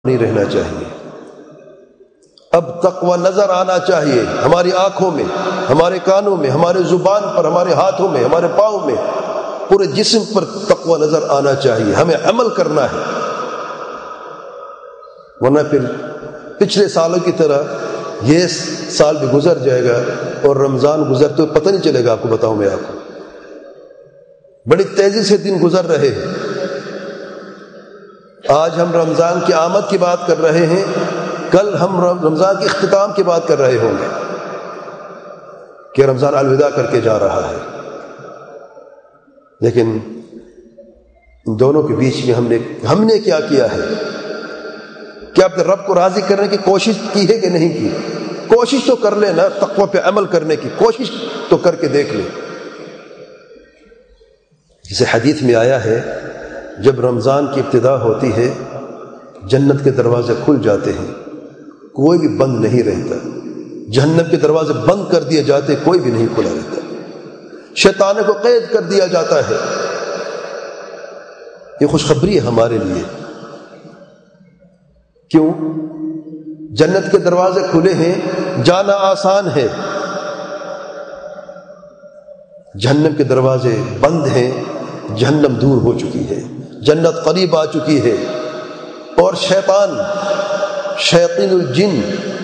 نہیں رہنا چاہیے. اب تقوی نظر آنا چاہیے ہماری آنکھوں میں، ہمارے کانوں میں، ہمارے زبان پر، ہمارے ہاتھوں میں، ہمارے پاؤں میں، پورے جسم پر تقوی نظر آنا چاہیے. ہمیں عمل کرنا ہے، ورنہ پھر پچھلے سالوں کی طرح یہ سال بھی گزر جائے گا اور رمضان گزرتے ہوئے پتہ نہیں چلے گا. آپ کو بتاؤں میں، آپ کو بڑی تیزی سے دن گزر رہے ہیں. آج ہم رمضان کی آمد کی بات کر رہے ہیں، کل ہم رمضان کے اختتام کی بات کر رہے ہوں گے کہ رمضان الوداع کر کے جا رہا ہے. لیکن ان دونوں کے بیچ میں ہم نے کیا کیا ہے؟ کیا اپنے رب کو راضی کرنے کی کوشش کی ہے کہ نہیں کی؟ کوشش تو کر لے نا، تقوی پہ عمل کرنے کی کوشش تو کر کے دیکھ لے. جسے حدیث میں آیا ہے جب رمضان کی ابتدا ہوتی ہے جنت کے دروازے کھل جاتے ہیں، کوئی بھی بند نہیں رہتا. جہنم کے دروازے بند کر دیے جاتے، کوئی بھی نہیں کھلا رہتا. شیطان کو قید کر دیا جاتا ہے. یہ خوشخبری ہے ہمارے لیے. کیوں؟ جنت کے دروازے کھلے ہیں، جانا آسان ہے. جہنم کے دروازے بند ہیں، جہنم دور ہو چکی ہے، جنت قریب آ چکی ہے. اور شیاطین الجن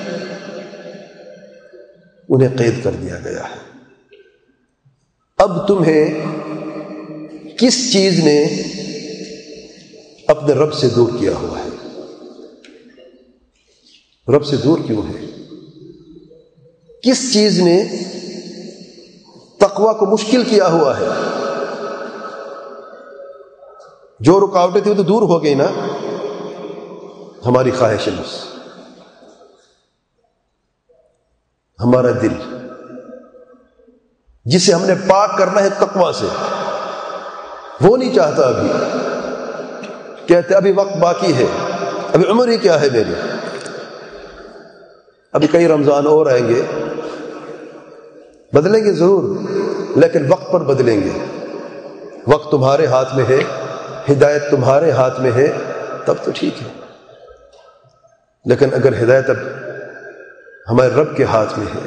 انہیں قید کر دیا گیا ہے. اب تمہیں کس چیز نے اپنے رب سے دور کیا ہوا ہے؟ رب سے دور کیوں ہے؟ کس چیز نے تقوی کو مشکل کیا ہوا ہے؟ جو رکاوٹیں تھیں وہ تو دور ہو گئی نا. ہماری خواہش نفس، ہمارا دل جسے ہم نے پاک کرنا ہے تقوی سے، وہ نہیں چاہتا. ابھی کہتے ابھی وقت باقی ہے، ابھی عمر ہی کیا ہے میری، ابھی کئی رمضان اور آئیں گے. بدلیں گے ضرور، لیکن وقت پر بدلیں گے. وقت تمہارے ہاتھ میں ہے، ہدایت تمہارے ہاتھ میں ہے، تب تو ٹھیک ہے. لیکن اگر ہدایت اب ہمارے رب کے ہاتھ میں ہے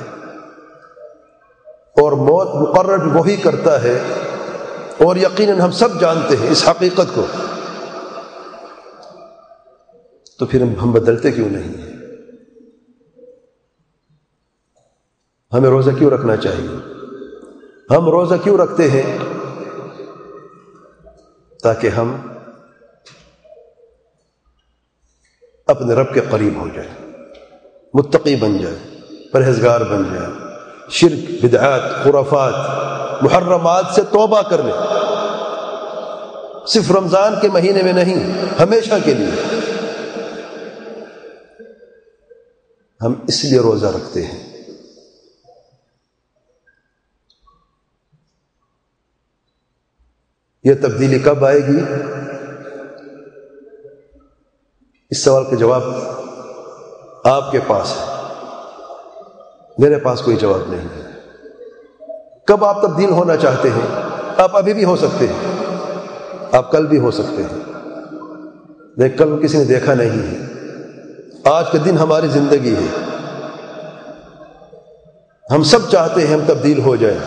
اور موت مقرر وہی کرتا ہے، اور یقیناً ہم سب جانتے ہیں اس حقیقت کو، تو پھر ہم بدلتے کیوں نہیں ہیں؟ ہمیں روزہ کیوں رکھنا چاہیے؟ ہم روزہ کیوں رکھتے ہیں؟ تاکہ ہم اپنے رب کے قریب ہو جائیں، متقی بن جائیں، پرہیزگار بن جائیں، شرک، بدعات، خرافات، محرمات سے توبہ کر لیں. صرف رمضان کے مہینے میں نہیں، ہمیشہ کے لیے. ہم اس لیے روزہ رکھتے ہیں. یہ تبدیلی کب آئے گی؟ اس سوال کا جواب آپ کے پاس ہے، میرے پاس کوئی جواب نہیں ہے. کب آپ تبدیل ہونا چاہتے ہیں؟ آپ ابھی بھی ہو سکتے ہیں، آپ کل بھی ہو سکتے ہیں، لیکن کل کسی نے دیکھا نہیں ہے. آج کا دن ہماری زندگی ہے. ہم سب چاہتے ہیں ہم تبدیل ہو جائیں،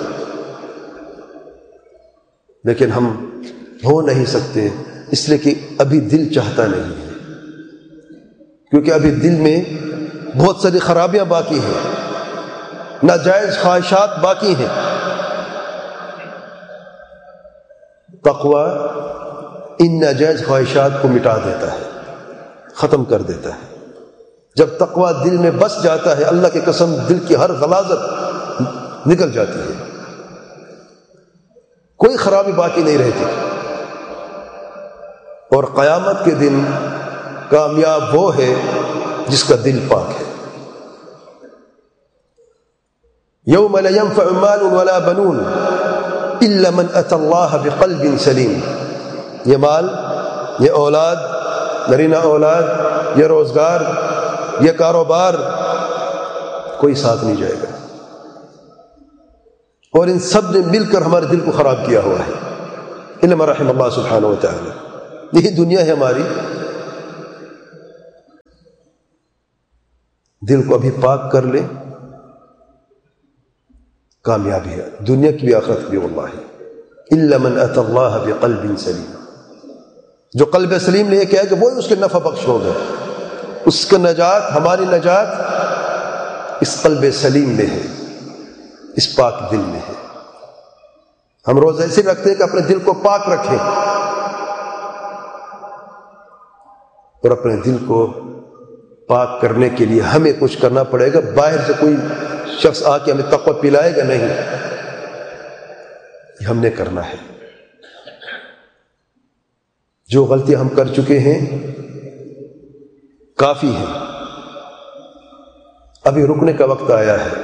لیکن ہم ہو نہیں سکتے، اس لیے کہ ابھی دل چاہتا نہیں ہے. کیونکہ ابھی دل میں بہت ساری خرابیاں باقی ہیں، ناجائز خواہشات باقی ہیں. تقوی ان ناجائز خواہشات کو مٹا دیتا ہے، ختم کر دیتا ہے. جب تقوی دل میں بس جاتا ہے، اللہ کی قسم دل کی ہر غلاظت نکل جاتی ہے، کوئی خرابی باقی نہیں رہتی. اور قیامت کے دن کامیاب وہ ہے جس کا دل پاک ہے. یوم لا ينفع مال ولا بنون الا من اتى الله بقلب سلیم. یہ مال، یہ اولاد، نرینہ اولاد، یہ روزگار، یہ کاروبار، کوئی ساتھ نہیں جائے گا. اور ان سب نے مل کر ہمارے دل کو خراب کیا ہوا ہے. الا من رحم اللہ سبحانہ و تعالی. یہی دنیا ہے ہماری. دل کو ابھی پاک کر لے، کامیابی ہے دنیا کی بھی آخرت بھی واللہ، الا من اتى اللہ بقلب سلیم، جو قلب سلیم نے یہ کہا کہ وہی اس کے نفع بخش ہوگا، اس کا نجات، ہماری نجات اس قلب سلیم میں ہے، اس پاک دل میں ہے۔ ہم روز ایسے رکھتے ہیں کہ اپنے دل کو پاک رکھیں، اور اپنے دل کو پاک کرنے کے لیے ہمیں کچھ کرنا پڑے گا، باہر سے کوئی شخص آ کے ہمیں تقویٰ پلائے گا نہیں، یہ ہم نے کرنا ہے۔ جو غلطی ہم کر چکے ہیں کافی ہے، ابھی رکنے کا وقت آیا ہے،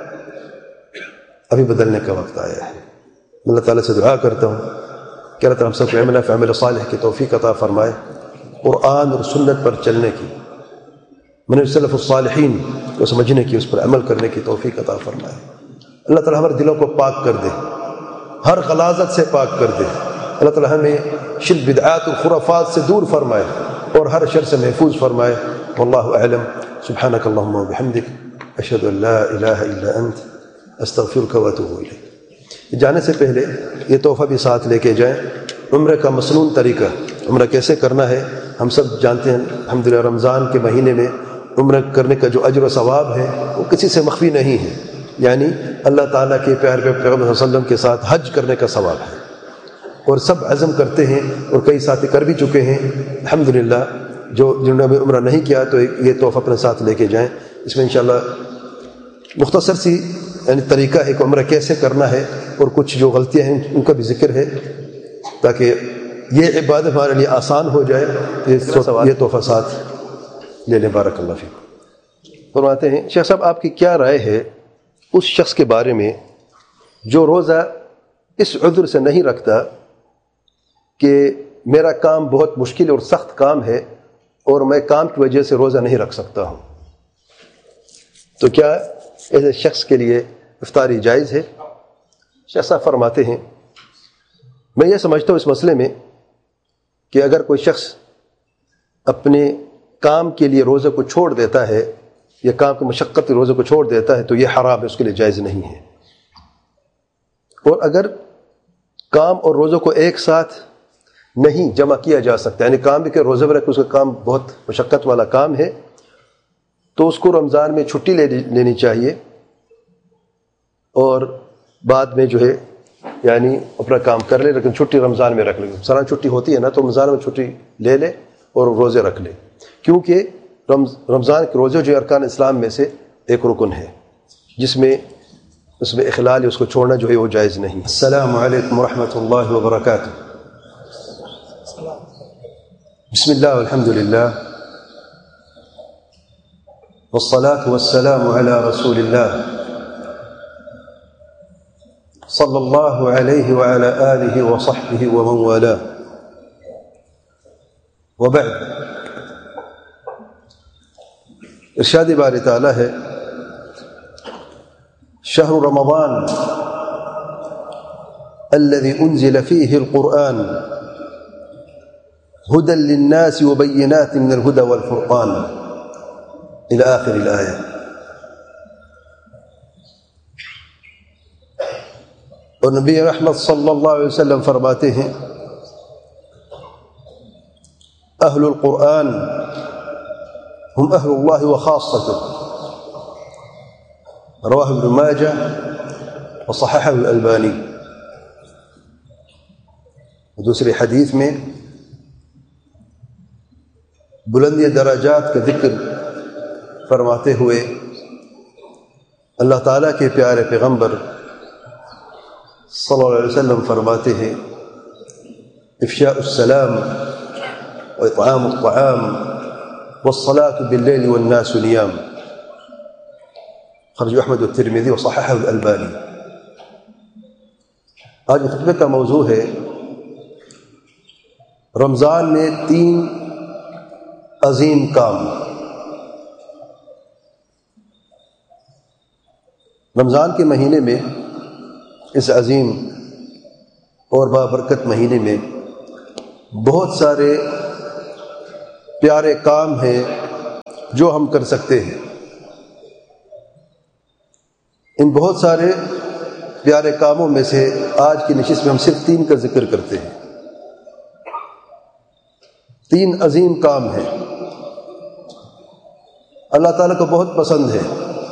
ابھی بدلنے کا وقت آیا ہے۔ اللہ تعالیٰ سے دعا کرتا ہوں کہ اللہ تعالیٰ ہم سب کو علم نافع عمل صالح کی توفیق عطا فرمائے، قرآن اور سنت پر چلنے کی، منہج سلف الصالحین کو سمجھنے کی، اس پر عمل کرنے کی توفیق عطا فرمائے۔ اللہ تعالیٰ ہمارے دلوں کو پاک کر دے، ہر غلاظت سے پاک کر دے۔ اللہ تعالیٰ ہمیں شرک بدعات اور خرافات سے دور فرمائے اور ہر شر سے محفوظ فرمائے۔ واللہ اعلم، سبحانک اللہم وبحمدک، اشہد ان لا الہ الا انت، استغفرک واتوب الیک۔ جانے سے پہلے یہ تحفہ بھی ساتھ لے کے جائیں، عمرہ کا مسنون طریقہ، عمرہ کیسے کرنا ہے ہم سب جانتے ہیں۔ الحمدللہ رمضان کے مہینے میں عمرہ کرنے کا جو اجر و ثواب ہے وہ کسی سے مخفی نہیں ہے، یعنی اللہ تعالیٰ کے پیارے پیغمبر صلی اللہ علیہ وسلم کے ساتھ حج کرنے کا ثواب ہے، اور سب عزم کرتے ہیں اور کئی ساتھی کر بھی چکے ہیں الحمدللہ۔ جنہوں نے عمرہ نہیں کیا تو یہ تحفہ اپنے ساتھ لے کے جائیں۔ اس میں انشاءاللہ مختصر سی یعنی طریقہ ہے کہ عمرہ کیسے کرنا ہے، اور کچھ جو غلطیاں ہیں ان کا بھی ذکر ہے، تاکہ یہ عبادت ہمارے لیے آسان ہو جائے۔ یہ تحفہ ساتھ لے لیں، بارک اللہ فیکم۔ فرماتے ہیں شیخ صاحب آپ کی کیا رائے ہے اس شخص کے بارے میں جو روزہ اس عذر سے نہیں رکھتا کہ میرا کام بہت مشکل اور سخت کام ہے اور میں کام کی وجہ سے روزہ نہیں رکھ سکتا ہوں، تو کیا ایسے شخص کے لیے افطاری جائز ہے؟ شیخ صاحب فرماتے ہیں میں یہ سمجھتا ہوں اس مسئلے میں کہ اگر کوئی شخص اپنے کام کے لیے روزے کو چھوڑ دیتا ہے یا کام کی مشقت کے روزے کو چھوڑ دیتا ہے تو یہ حرام ہے، اس کے لیے جائز نہیں ہے۔ اور اگر کام اور روزوں کو ایک ساتھ نہیں جمع کیا جا سکتا، یعنی کام بھی کہ روزے میں اس کا کام بہت مشقت والا کام ہے، تو اس کو رمضان میں چھٹی لینی چاہیے، اور بعد میں جو ہے یعنی اپنا کام کر لے، لیکن چھٹی رمضان میں رکھ لے۔ سالانہ چھٹی ہوتی ہے نا، تو رمضان میں چھٹی لے لے اور روزے رکھ لے، کیونکہ رمضان کے روزے جو ارکان اسلام میں سے ایک رکن ہے، جس میں اس میں اخلال اس کو چھوڑنا جو ہے وہ جائز نہیں۔ السلام علیکم ورحمۃ اللہ وبرکاتہ۔ بسم اللہ والحمد للہ والصلاة والسلام علی رسول اللہ صلی اللہ علیہ وعلی آلہ وصحبہ ومن والاه، وبعد۔ ارشاد باری تعالیٰ ہے شہر رمضان الذي انزل فيه القرآن هدى للناس وبينات من الهدى والفرقان إلى آخر الآية۔ اور نبی رحمت صلی اللہ علیہ وسلم فرماتے ہیں اہل القرآن ہم اہل اللہ وخاصته، رواہ ابن ماجہ وصححہ الالبانی۔ دوسری حدیث میں بلندی درجات کا ذکر فرماتے ہوئے اللہ تعالیٰ کے پیارے پیغمبر صلی اللہ علیہ وسلم فرماتے ہیں افشاء السلام واطعام الطعام والصلاة باللیل والناس نیام، خرج احمد الترمذی وصححہ الالبانی۔ آج خطبے کا موضوع ہے رمضان میں 3 عظیم کام۔ رمضان کے مہینے میں، اس عظیم اور بابرکت مہینے میں بہت سارے پیارے کام ہیں جو ہم کر سکتے ہیں، ان بہت سارے پیارے کاموں میں سے آج کی نشست میں ہم صرف 3 کا ذکر کرتے ہیں۔ 3 عظیم کام ہیں، اللہ تعالیٰ کو بہت پسند ہے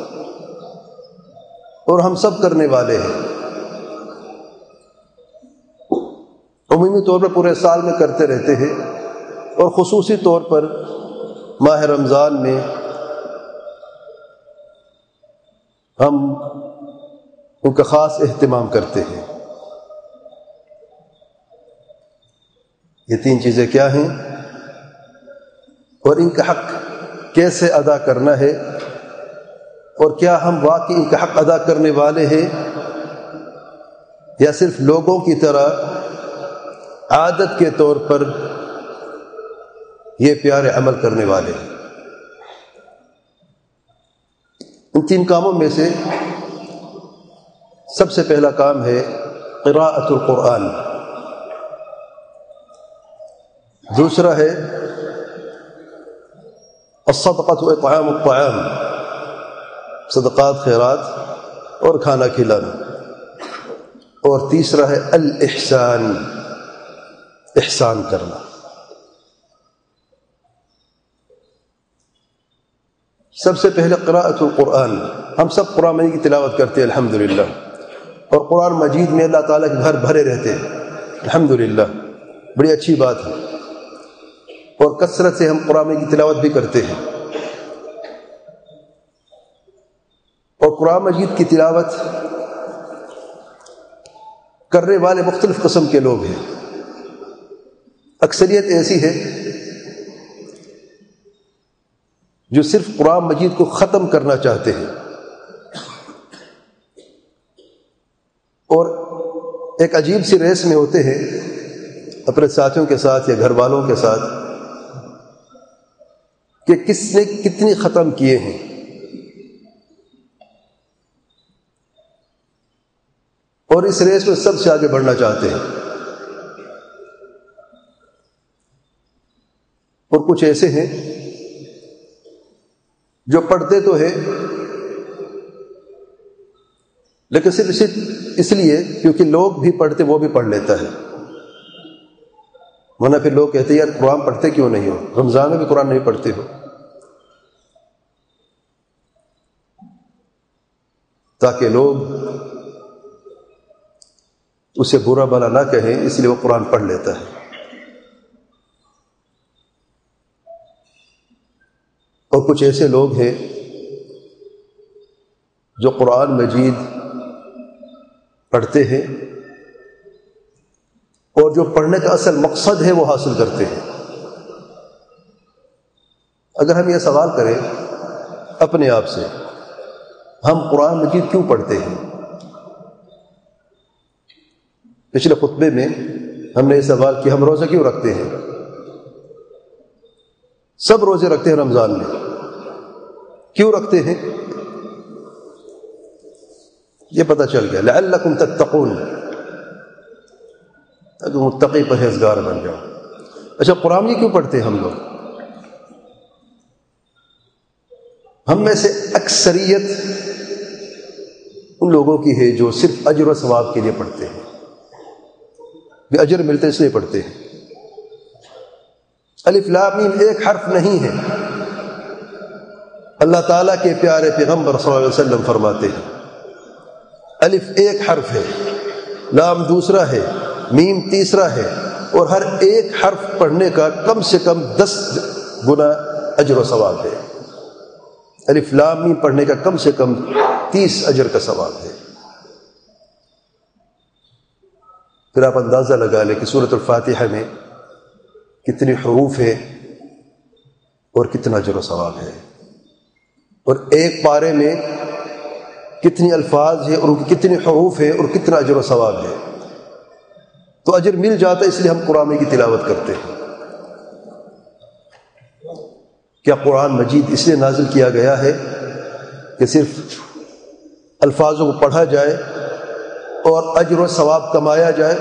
اور ہم سب کرنے والے ہیں، عمومی طور پر پورے سال میں کرتے رہتے ہیں، اور خصوصی طور پر ماہ رمضان میں ہم ان کا خاص اہتمام کرتے ہیں۔ یہ 3 چیزیں کیا ہیں اور ان کا حق کیسے ادا کرنا ہے، اور کیا ہم واقعی ان کا حق ادا کرنے والے ہیں یا صرف لوگوں کی طرح عادت کے طور پر یہ پیارے عمل کرنے والے ہیں۔ ان 3 کاموں میں سے سب سے پہلا کام ہے قراءۃ القرآن، دوسرا ہے الصدقۃ واطعام الطعام، صدقات خیرات اور کھانا کھلانا، اور تیسرا ہے الاحسان، احسان کرنا۔ سب سے پہلے قراءۃ القرآن، ہم سب قرآن مجید کی تلاوت کرتے ہیں الحمدللہ، اور قرآن مجید میں اللہ تعالیٰ کے گھر بھرے رہتے ہیں الحمدللہ، بڑی اچھی بات ہے، اور کثرت سے ہم قرآن مجید کی تلاوت بھی کرتے ہیں، اور قرآن مجید کی تلاوت کرنے والے مختلف قسم کے لوگ ہیں۔ اکثریت ایسی ہے جو صرف قرآن مجید کو ختم کرنا چاہتے ہیں، اور ایک عجیب سی ریس میں ہوتے ہیں اپنے ساتھیوں کے ساتھ یا گھر والوں کے ساتھ کہ کس نے کتنی ختم کیے ہیں، اور اس ریس میں سب سے آگے بڑھنا چاہتے ہیں۔ اور کچھ ایسے ہیں جو پڑھتے تو ہیں لیکن صرف اس لیے کیونکہ لوگ بھی پڑھتے وہ بھی پڑھ لیتا ہے، ورنہ پھر لوگ کہتے ہیں یار قرآن پڑھتے کیوں نہیں ہو، رمضان میں بھی قرآن نہیں پڑھتے ہو، تاکہ لوگ اسے برا بھلا نہ کہیں، اس لیے وہ قرآن پڑھ لیتا ہے۔ اور کچھ ایسے لوگ ہیں جو قرآن مجید پڑھتے ہیں اور جو پڑھنے کا اصل مقصد ہے وہ حاصل کرتے ہیں۔ اگر ہم یہ سوال کریں اپنے آپ سے، ہم قرآن مجید کیوں پڑھتے ہیں؟ پچھلے خطبے میں ہم نے یہ سوال کیا ہم روزہ کیوں رکھتے ہیں؟ سب روزے رکھتے ہیں رمضان میں، کیوں رکھتے ہیں؟ یہ پتہ چل گیا، لعلکم تتقون، تاکہ متقی پرہیزگار بن جاؤ۔ اچھا قرآن یہ کیوں پڑھتے ہیں ہم لوگ؟ ہم میں سے اکثریت ان لوگوں کی ہے جو صرف اجر و ثواب کے لیے پڑھتے ہیں، بھی اجر ملتے اس لیے پڑھتے ہیں۔ الف لام میم ایک حرف نہیں ہے، اللہ تعالیٰ کے پیارے پیغمبر صلی اللہ علیہ وسلم فرماتے ہیں الف ایک حرف ہے، لام دوسرا ہے، میم تیسرا ہے، اور ہر ایک حرف پڑھنے کا کم سے کم 10 گنا اجر و ثواب ہے۔ الف لام میم پڑھنے کا کم سے کم 30 اجر کا ثواب ہے۔ پھر آپ اندازہ لگا لیں کہ سورۃ الفاتحہ میں کتنے حروف ہیں اور کتنا اجر و ثواب ہے، اور ایک پارے میں کتنی الفاظ ہیں اور ان کے کتنے حروف ہیں اور کتنا اجر و ثواب ہے۔ تو اجر مل جاتا ہے، اس لیے ہم قرآن کی تلاوت کرتے ہیں۔ کیا قرآن مجید اس لیے نازل کیا گیا ہے کہ صرف الفاظوں کو پڑھا جائے اور اجر و ثواب کمایا جائے؟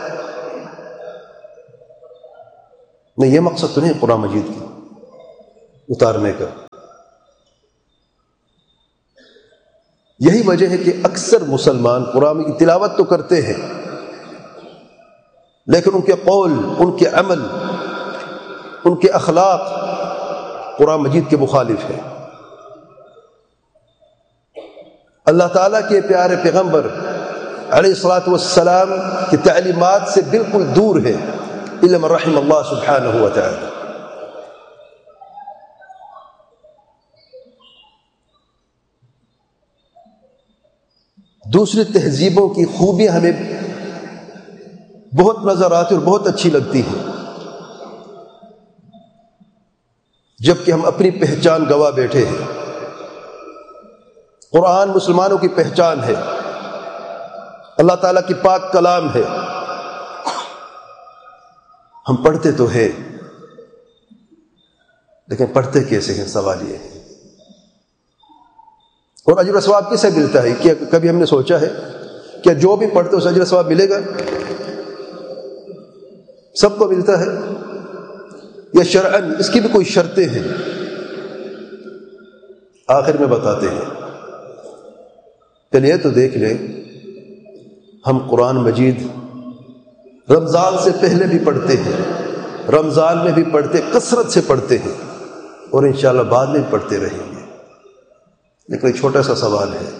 نہیں، یہ مقصد تو نہیں قرآن مجید کی اتارنے کا۔ یہی وجہ ہے کہ اکثر مسلمان قرآن کی تلاوت تو کرتے ہیں لیکن ان کے قول، ان کے عمل، ان کے اخلاق قرآن مجید کے مخالف ہیں۔ اللہ تعالیٰ کے پیارے پیغمبر علیہ الصلاۃ والسلام کی تعلیمات سے بالکل دور ہے، الا من رحم اللہ سبحانہ و تعالی۔ دوسری تہذیبوں کی خوبیاں ہمیں بہت نظر آتی اور بہت اچھی لگتی ہیں، جبکہ ہم اپنی پہچان گوا بیٹھے ہیں۔ قرآن مسلمانوں کی پہچان ہے، اللہ تعالیٰ کی پاک کلام ہے، ہم پڑھتے تو ہیں لیکن پڑھتے کیسے ہیں، سوال یہ ہے۔ اور اجر و ثواب کسے ملتا ہے؟ کیا کبھی ہم نے سوچا ہے کیا جو بھی پڑھتے اس اجر و ثواب ملے گا؟ سب کو ملتا ہے یا شرعاً اس کی بھی کوئی شرطیں ہیں؟ آخر میں بتاتے ہیں۔ چلیے تو دیکھ لیں، ہم قرآن مجید رمضان سے پہلے بھی پڑھتے ہیں، رمضان میں بھی پڑھتے، کثرت سے پڑھتے ہیں، اور انشاءاللہ بعد میں بھی پڑھتے رہیں گے۔ لیکن ایک چھوٹا سا سوال ہے،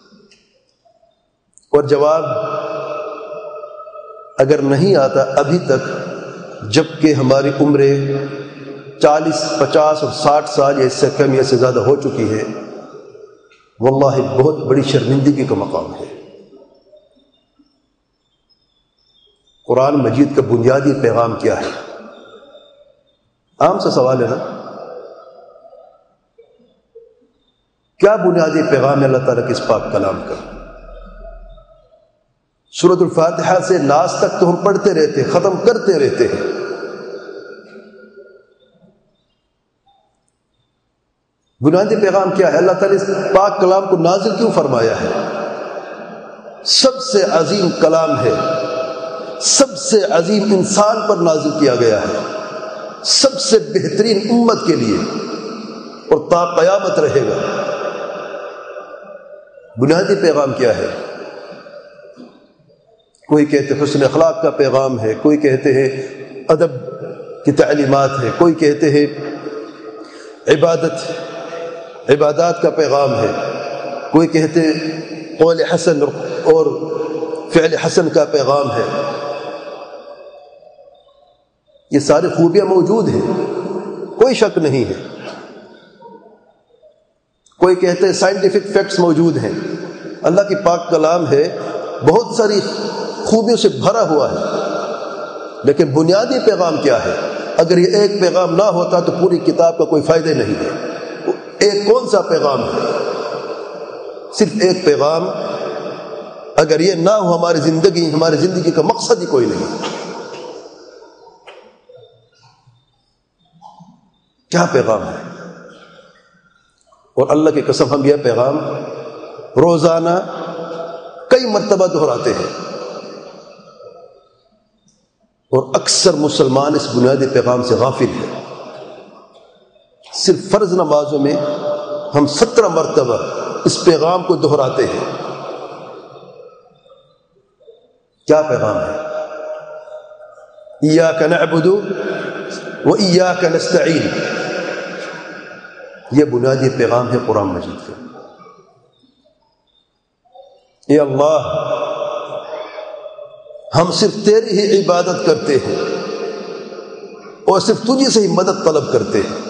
اور جواب اگر نہیں آتا ابھی تک، جبکہ ہماری عمریں 40، 50 اور 60 سال یا اس سے کم یا اس سے زیادہ ہو چکی ہے، واللہ بہت بڑی شرمندگی کا مقام ہے۔ قرآن مجید کا بنیادی پیغام کیا ہے؟ عام سا سوال ہے نا، کیا بنیادی پیغام ہے اللہ تعالیٰ کے اس پاک کلام کا؟ سورۃ الفاتحہ سے ناس تک تو ہم پڑھتے رہتے، ختم کرتے رہتے ہیں، بنیادی پیغام کیا ہے؟ اللہ تعالیٰ اس پاک کلام کو نازل کیوں فرمایا ہے؟ سب سے عظیم کلام ہے، سب سے عظیم انسان پر نازل کیا گیا ہے، سب سے بہترین امت کے لیے، اور تا قیامت رہے گا۔ بنیادی پیغام کیا ہے؟ کوئی کہتے ہیں حسن اخلاق کا پیغام ہے، کوئی کہتے ہیں ادب کی تعلیمات ہے، کوئی کہتے ہیں عبادات کا پیغام ہے، کوئی کہتے ہیں قول حسن اور فعل حسن کا پیغام ہے۔ یہ ساری خوبیاں موجود ہیں، کوئی شک نہیں ہے۔ کوئی کہتے ہیں سائنٹیفک فیکٹس موجود ہیں، اللہ کی پاک کلام ہے، بہت ساری خوبیوں سے بھرا ہوا ہے، لیکن بنیادی پیغام کیا ہے؟ اگر یہ ایک پیغام نہ ہوتا تو پوری کتاب کا کوئی فائدہ نہیں ہے۔ ایک کون سا پیغام ہے؟ صرف ایک پیغام، اگر یہ نہ ہو ہماری زندگی کا مقصد ہی کوئی نہیں۔ کیا پیغام ہے؟ اور اللہ کی قسم ہم یہ پیغام روزانہ کئی مرتبہ دہراتے ہیں، اور اکثر مسلمان اس بنیادی پیغام سے غافل ہے۔ صرف فرض نمازوں میں ہم 17 مرتبہ اس پیغام کو دہراتے ہیں۔ کیا پیغام ہے؟ ایاک نعبد و ایاک نستعین، یہ بنیادی پیغام ہے قرآن مجید کا۔ اے اللہ، ہم صرف تیری ہی عبادت کرتے ہیں اور صرف تجھے سے ہی مدد طلب کرتے ہیں۔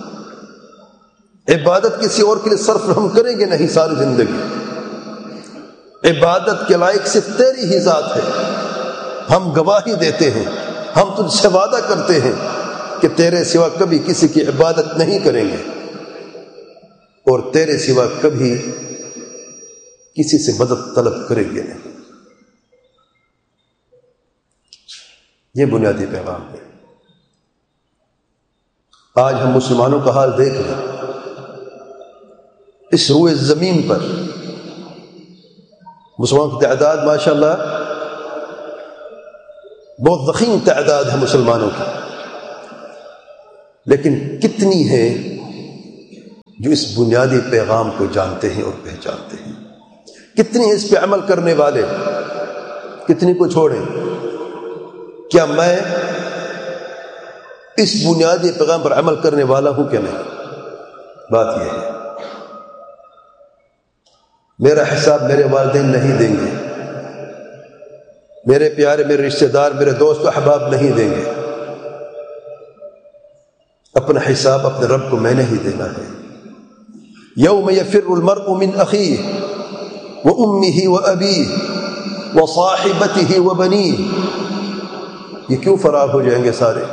عبادت کسی اور کے لیے صرف ہم کریں گے نہیں ساری زندگی، عبادت کے لائق صرف تیری ہی ذات ہے۔ ہم گواہی دیتے ہیں، ہم تجھ سے وعدہ کرتے ہیں کہ تیرے سوا کبھی کسی کی عبادت نہیں کریں گے، اور تیرے سوا کبھی کسی سے مدد طلب کریں گے نہیں۔ یہ بنیادی پیغام ہے۔ آج ہم مسلمانوں کا حال دیکھ لیں، اس روئے زمین پر مسلمانوں کی تعداد ماشاءاللہ بہت ضخیم تعداد ہے مسلمانوں کی، لیکن کتنی ہے جو اس بنیادی پیغام کو جانتے ہیں اور پہچانتے ہیں؟ کتنی اس پہ عمل کرنے والے، کتنی کو چھوڑیں؟ کیا میں اس بنیادی پیغام پر عمل کرنے والا ہوں کہ نہیں؟ بات یہ ہے، میرا حساب میرے والدین نہیں دیں گے، میرے پیارے، میرے رشتہ دار، میرے دوست و احباب نہیں دیں گے، اپنا حساب اپنے رب کو میں نے ہی دینا ہے۔ یوم یفر المرء من اخیہ وامہ وابیہ وصاحبتہ وبنیہ، یہ کیوں فرار ہو جائیں گے سارے؟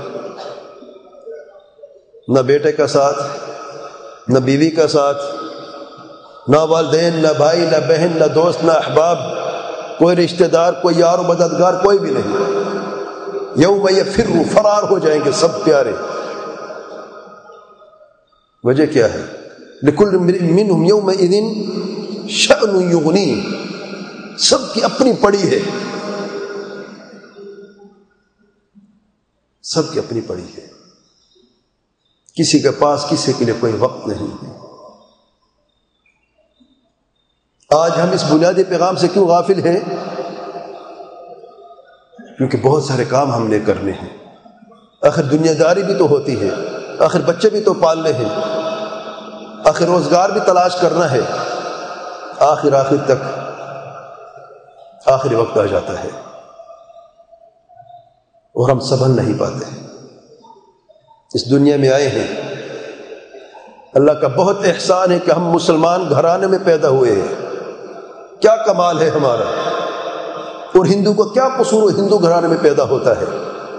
نہ بیٹے کا ساتھ، نہ بیوی کا ساتھ، نہ والدین، نہ بھائی، نہ بہن، نہ دوست، نہ احباب، کوئی رشتہ دار، کوئی یار و مددگار، کوئی بھی نہیں۔ یوم یفر، فرار ہو جائیں گے سب پیارے۔ وجہ کیا ہے؟ لکل امرئ منہم یومئذ شأن یغنیہ، سب کی اپنی پڑی ہے، سب کی اپنی پڑی ہے، کسی کے پاس کسی کے لیے کوئی وقت نہیں ہے۔ آج ہم اس بنیادی پیغام سے کیوں غافل ہیں؟ کیونکہ بہت سارے کام ہم نے کرنے ہیں، آخر دنیا داری بھی تو ہوتی ہے، آخر بچے بھی تو پالنے ہیں، آخر روزگار بھی تلاش کرنا ہے، آخر تک آخری وقت آ جاتا ہے اور ہم سنبھل نہیں پاتے ہیں۔ اس دنیا میں آئے ہیں، اللہ کا بہت احسان ہے کہ ہم مسلمان گھرانے میں پیدا ہوئے ہیں، کیا کمال ہے ہمارا، اور ہندو کو کیا قصور ہے ہندو گھرانے میں پیدا ہوتا ہے،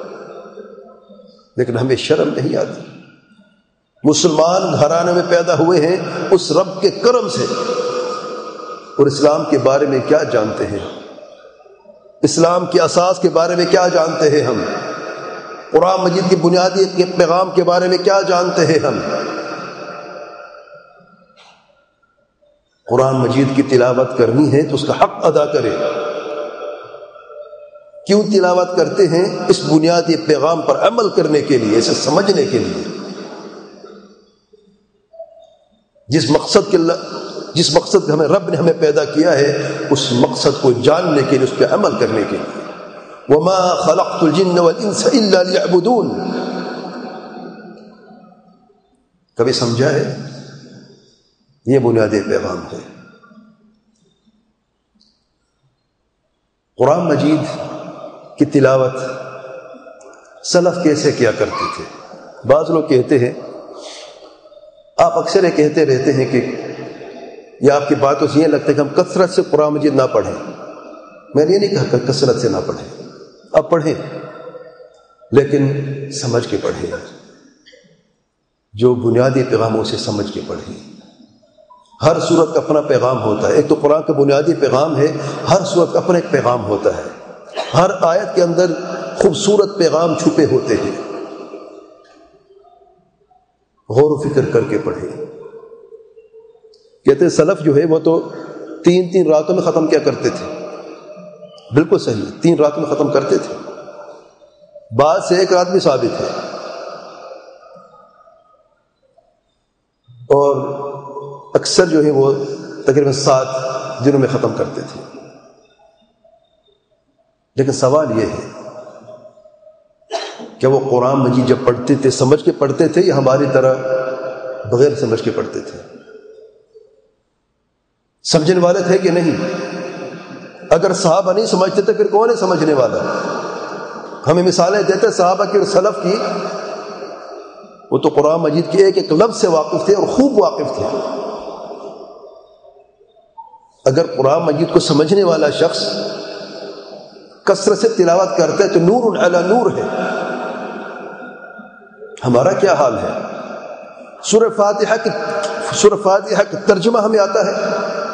لیکن ہمیں شرم نہیں آتی۔ مسلمان گھرانے میں پیدا ہوئے ہیں اس رب کے کرم سے، اور اسلام کے بارے میں کیا جانتے ہیں، اسلام کی اساس کے بارے میں کیا جانتے ہیں ہم، قرآن مجید کی بنیادی پیغام کے بارے میں کیا جانتے ہیں ہم۔ قرآن مجید کی تلاوت کرنی ہے تو اس کا حق ادا کریں۔ کیوں تلاوت کرتے ہیں؟ اس بنیادی پیغام پر عمل کرنے کے لیے، اسے سمجھنے کے لیے، جس مقصد کے ہمیں رب نے ہمیں پیدا کیا ہے، اس مقصد کو جاننے کے لیے، اس پہ عمل کرنے کے لیے۔ وما خلقت الجن والانس الا ليعبدون، کبھی سمجھا ہے؟ یہ بنیادی پیغام ہے۔ قرآن مجید کی تلاوت سلف کیسے کیا کرتے تھے؟ بعض لوگ کہتے ہیں، آپ اکثر یہ کہتے رہتے ہیں کہ یا آپ کی باتوں سے یہ لگتا ہے کہ ہم کثرت سے قرآن مجید نہ پڑھیں۔ میں نے یہ نہیں کہا کہ کثرت سے نہ پڑھیں، آپ پڑھیں، لیکن سمجھ کے پڑھیں، جو بنیادی پیغاموں سے سمجھ کے پڑھیں۔ ہر سورت کا اپنا پیغام ہوتا ہے، ایک تو قرآن کا بنیادی پیغام ہے، ہر سورت کا اپنا ایک پیغام ہوتا ہے، ہر آیت کے اندر خوبصورت پیغام چھپے ہوتے ہیں۔ غور و فکر کر کے پڑھیں۔ کہتے ہیں سلف جو ہے وہ تو 3 راتوں میں ختم کیا کرتے تھے، بالکل صحیح، 3 راتوں میں ختم کرتے تھے، بعد سے 1 رات بھی ثابت ہے، اور اکثر جو ہے وہ تقریباً 7 دنوں میں ختم کرتے تھے۔ لیکن سوال یہ ہے کہ وہ قرآن مجید جب پڑھتے تھے سمجھ کے پڑھتے تھے یا ہماری طرح بغیر سمجھ کے پڑھتے تھے؟ سمجھنے والے تھے کہ نہیں؟ اگر صحابہ نہیں سمجھتے تھے پھر کون ہے سمجھنے والا؟ ہمیں مثالیں دیتے صحابہ کی اور سلف کی، وہ تو قرآن مجید کے ایک لفظ سے واقف تھے اور خوب واقف تھے۔ اگر قرآن مجید کو سمجھنے والا شخص کثرت سے تلاوت کرتا ہے تو نور علی نور ہے۔ ہمارا کیا حال ہے؟ سورہ فاتحہ کا ترجمہ ہمیں آتا ہے؟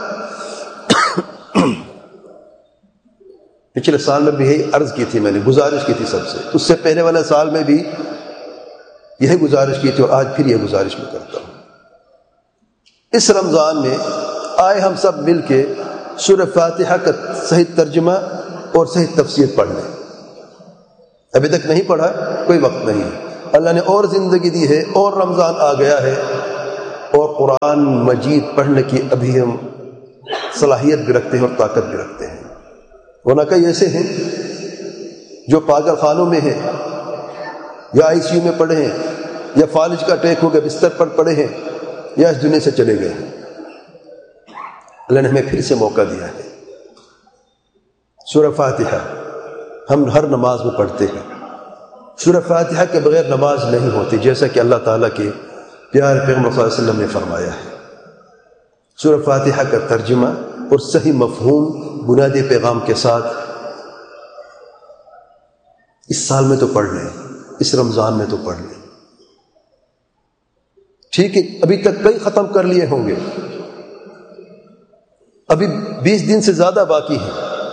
پچھلے سال میں بھی یہی عرض کی تھی، میں نے گزارش کی تھی سب سے، اس سے پہلے والے سال میں بھی یہی گزارش کی تھی، اور آج پھر یہ گزارش میں کرتا ہوں۔ اس رمضان میں آئے ہم سب مل کے سورہ فاتحہ کا صحیح ترجمہ اور صحیح تفسیر پڑھ لیں۔ ابھی تک نہیں پڑھا، کوئی وقت نہیں ہے، اللہ نے اور زندگی دی ہے، اور رمضان آ گیا ہے، اور قرآن مجید پڑھنے کی ابھی ہم صلاحیت بھی رکھتے ہیں اور طاقت بھی رکھتے ہیں. ورنہ کئی ایسے ہیں جو پاگل خانوں میں ہیں یا آئی سی یو میں پڑے ہیں یا فالج کا اٹیک ہو گیا بستر پر پڑے ہیں یا اس دنیا سے چلے گئے ہیں. اللہ نے ہمیں پھر سے موقع دیا ہے. سورہ فاتحہ ہم ہر نماز میں پڑھتے ہیں. سورہ فاتحہ کے بغیر نماز نہیں ہوتی، جیسا کہ اللہ تعالیٰ کے پیارے پیغمبر صلی اللہ علیہ وسلم نے فرمایا ہے. سورہ فاتحہ کا ترجمہ اور صحیح مفہوم بنیادی پیغام کے ساتھ اس سال میں تو پڑھ لیں، اس رمضان میں تو پڑھ لیں. ٹھیک ہے، ابھی تک کئی ختم کر لیے ہوں گے، ابھی 20 دن سے زیادہ باقی ہیں،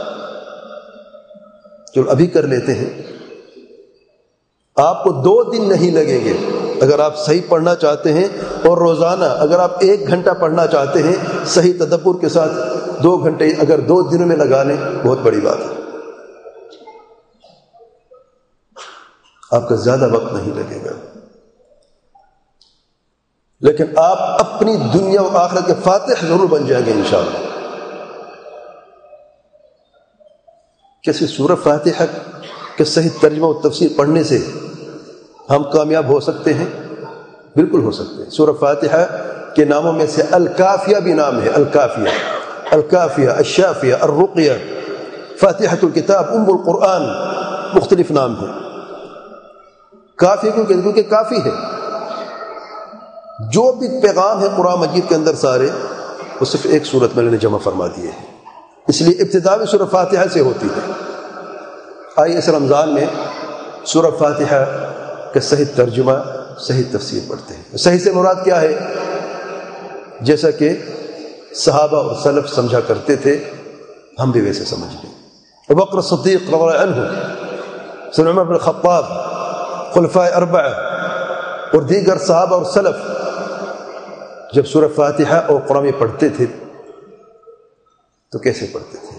چلو ابھی کر لیتے ہیں. آپ کو 2 دن نہیں لگیں گے اگر آپ صحیح پڑھنا چاہتے ہیں، اور روزانہ اگر آپ 1 گھنٹہ پڑھنا چاہتے ہیں صحیح تدبر کے ساتھ 2 گھنٹے اگر 2 دنوں میں لگا لیں بہت بڑی بات ہے. آپ کا زیادہ وقت نہیں لگے گا، لیکن آپ اپنی دنیا و آخرت کے فاتح ضرور بن جائیں گے انشاءاللہ. کیسے سورہ فاتحہ کے صحیح ترجمہ و تفسیر پڑھنے سے ہم کامیاب ہو سکتے ہیں؟ بالکل ہو سکتے ہیں. سورہ فاتحہ کے ناموں میں سے الکافیہ بھی نام ہے. الکافیہ، الشافیہ، الرقیہ، فاتحۃ الکتاب، ام القرآن، مختلف نام ہیں. کافی کیونکہ کافی ہے. جو بھی پیغام ہے قرآن مجید کے اندر سارے وہ صرف ایک صورت میں نے جمع فرما دیے ہیں. اس لیے ابتدا بھی سورہ فاتحہ سے ہوتی ہے. آئیے اس رمضان میں سورہ فاتحہ کا صحیح ترجمہ، صحیح تفسیر پڑھتے ہیں. صحیح سے مراد کیا ہے؟ جیسا کہ صحابہ اور سلف سمجھا کرتے تھے ہم بھی ویسے سمجھ لیں. ابوبکر صدیق رضی اللہ عنہ، سیدنا عمر بن الخطاب، خلفائے اربعہ اور دیگر صحابہ اور سلف جب سورہ فاتحہ اور قرآن پڑھتے تھے تو کیسے پڑھتے تھے؟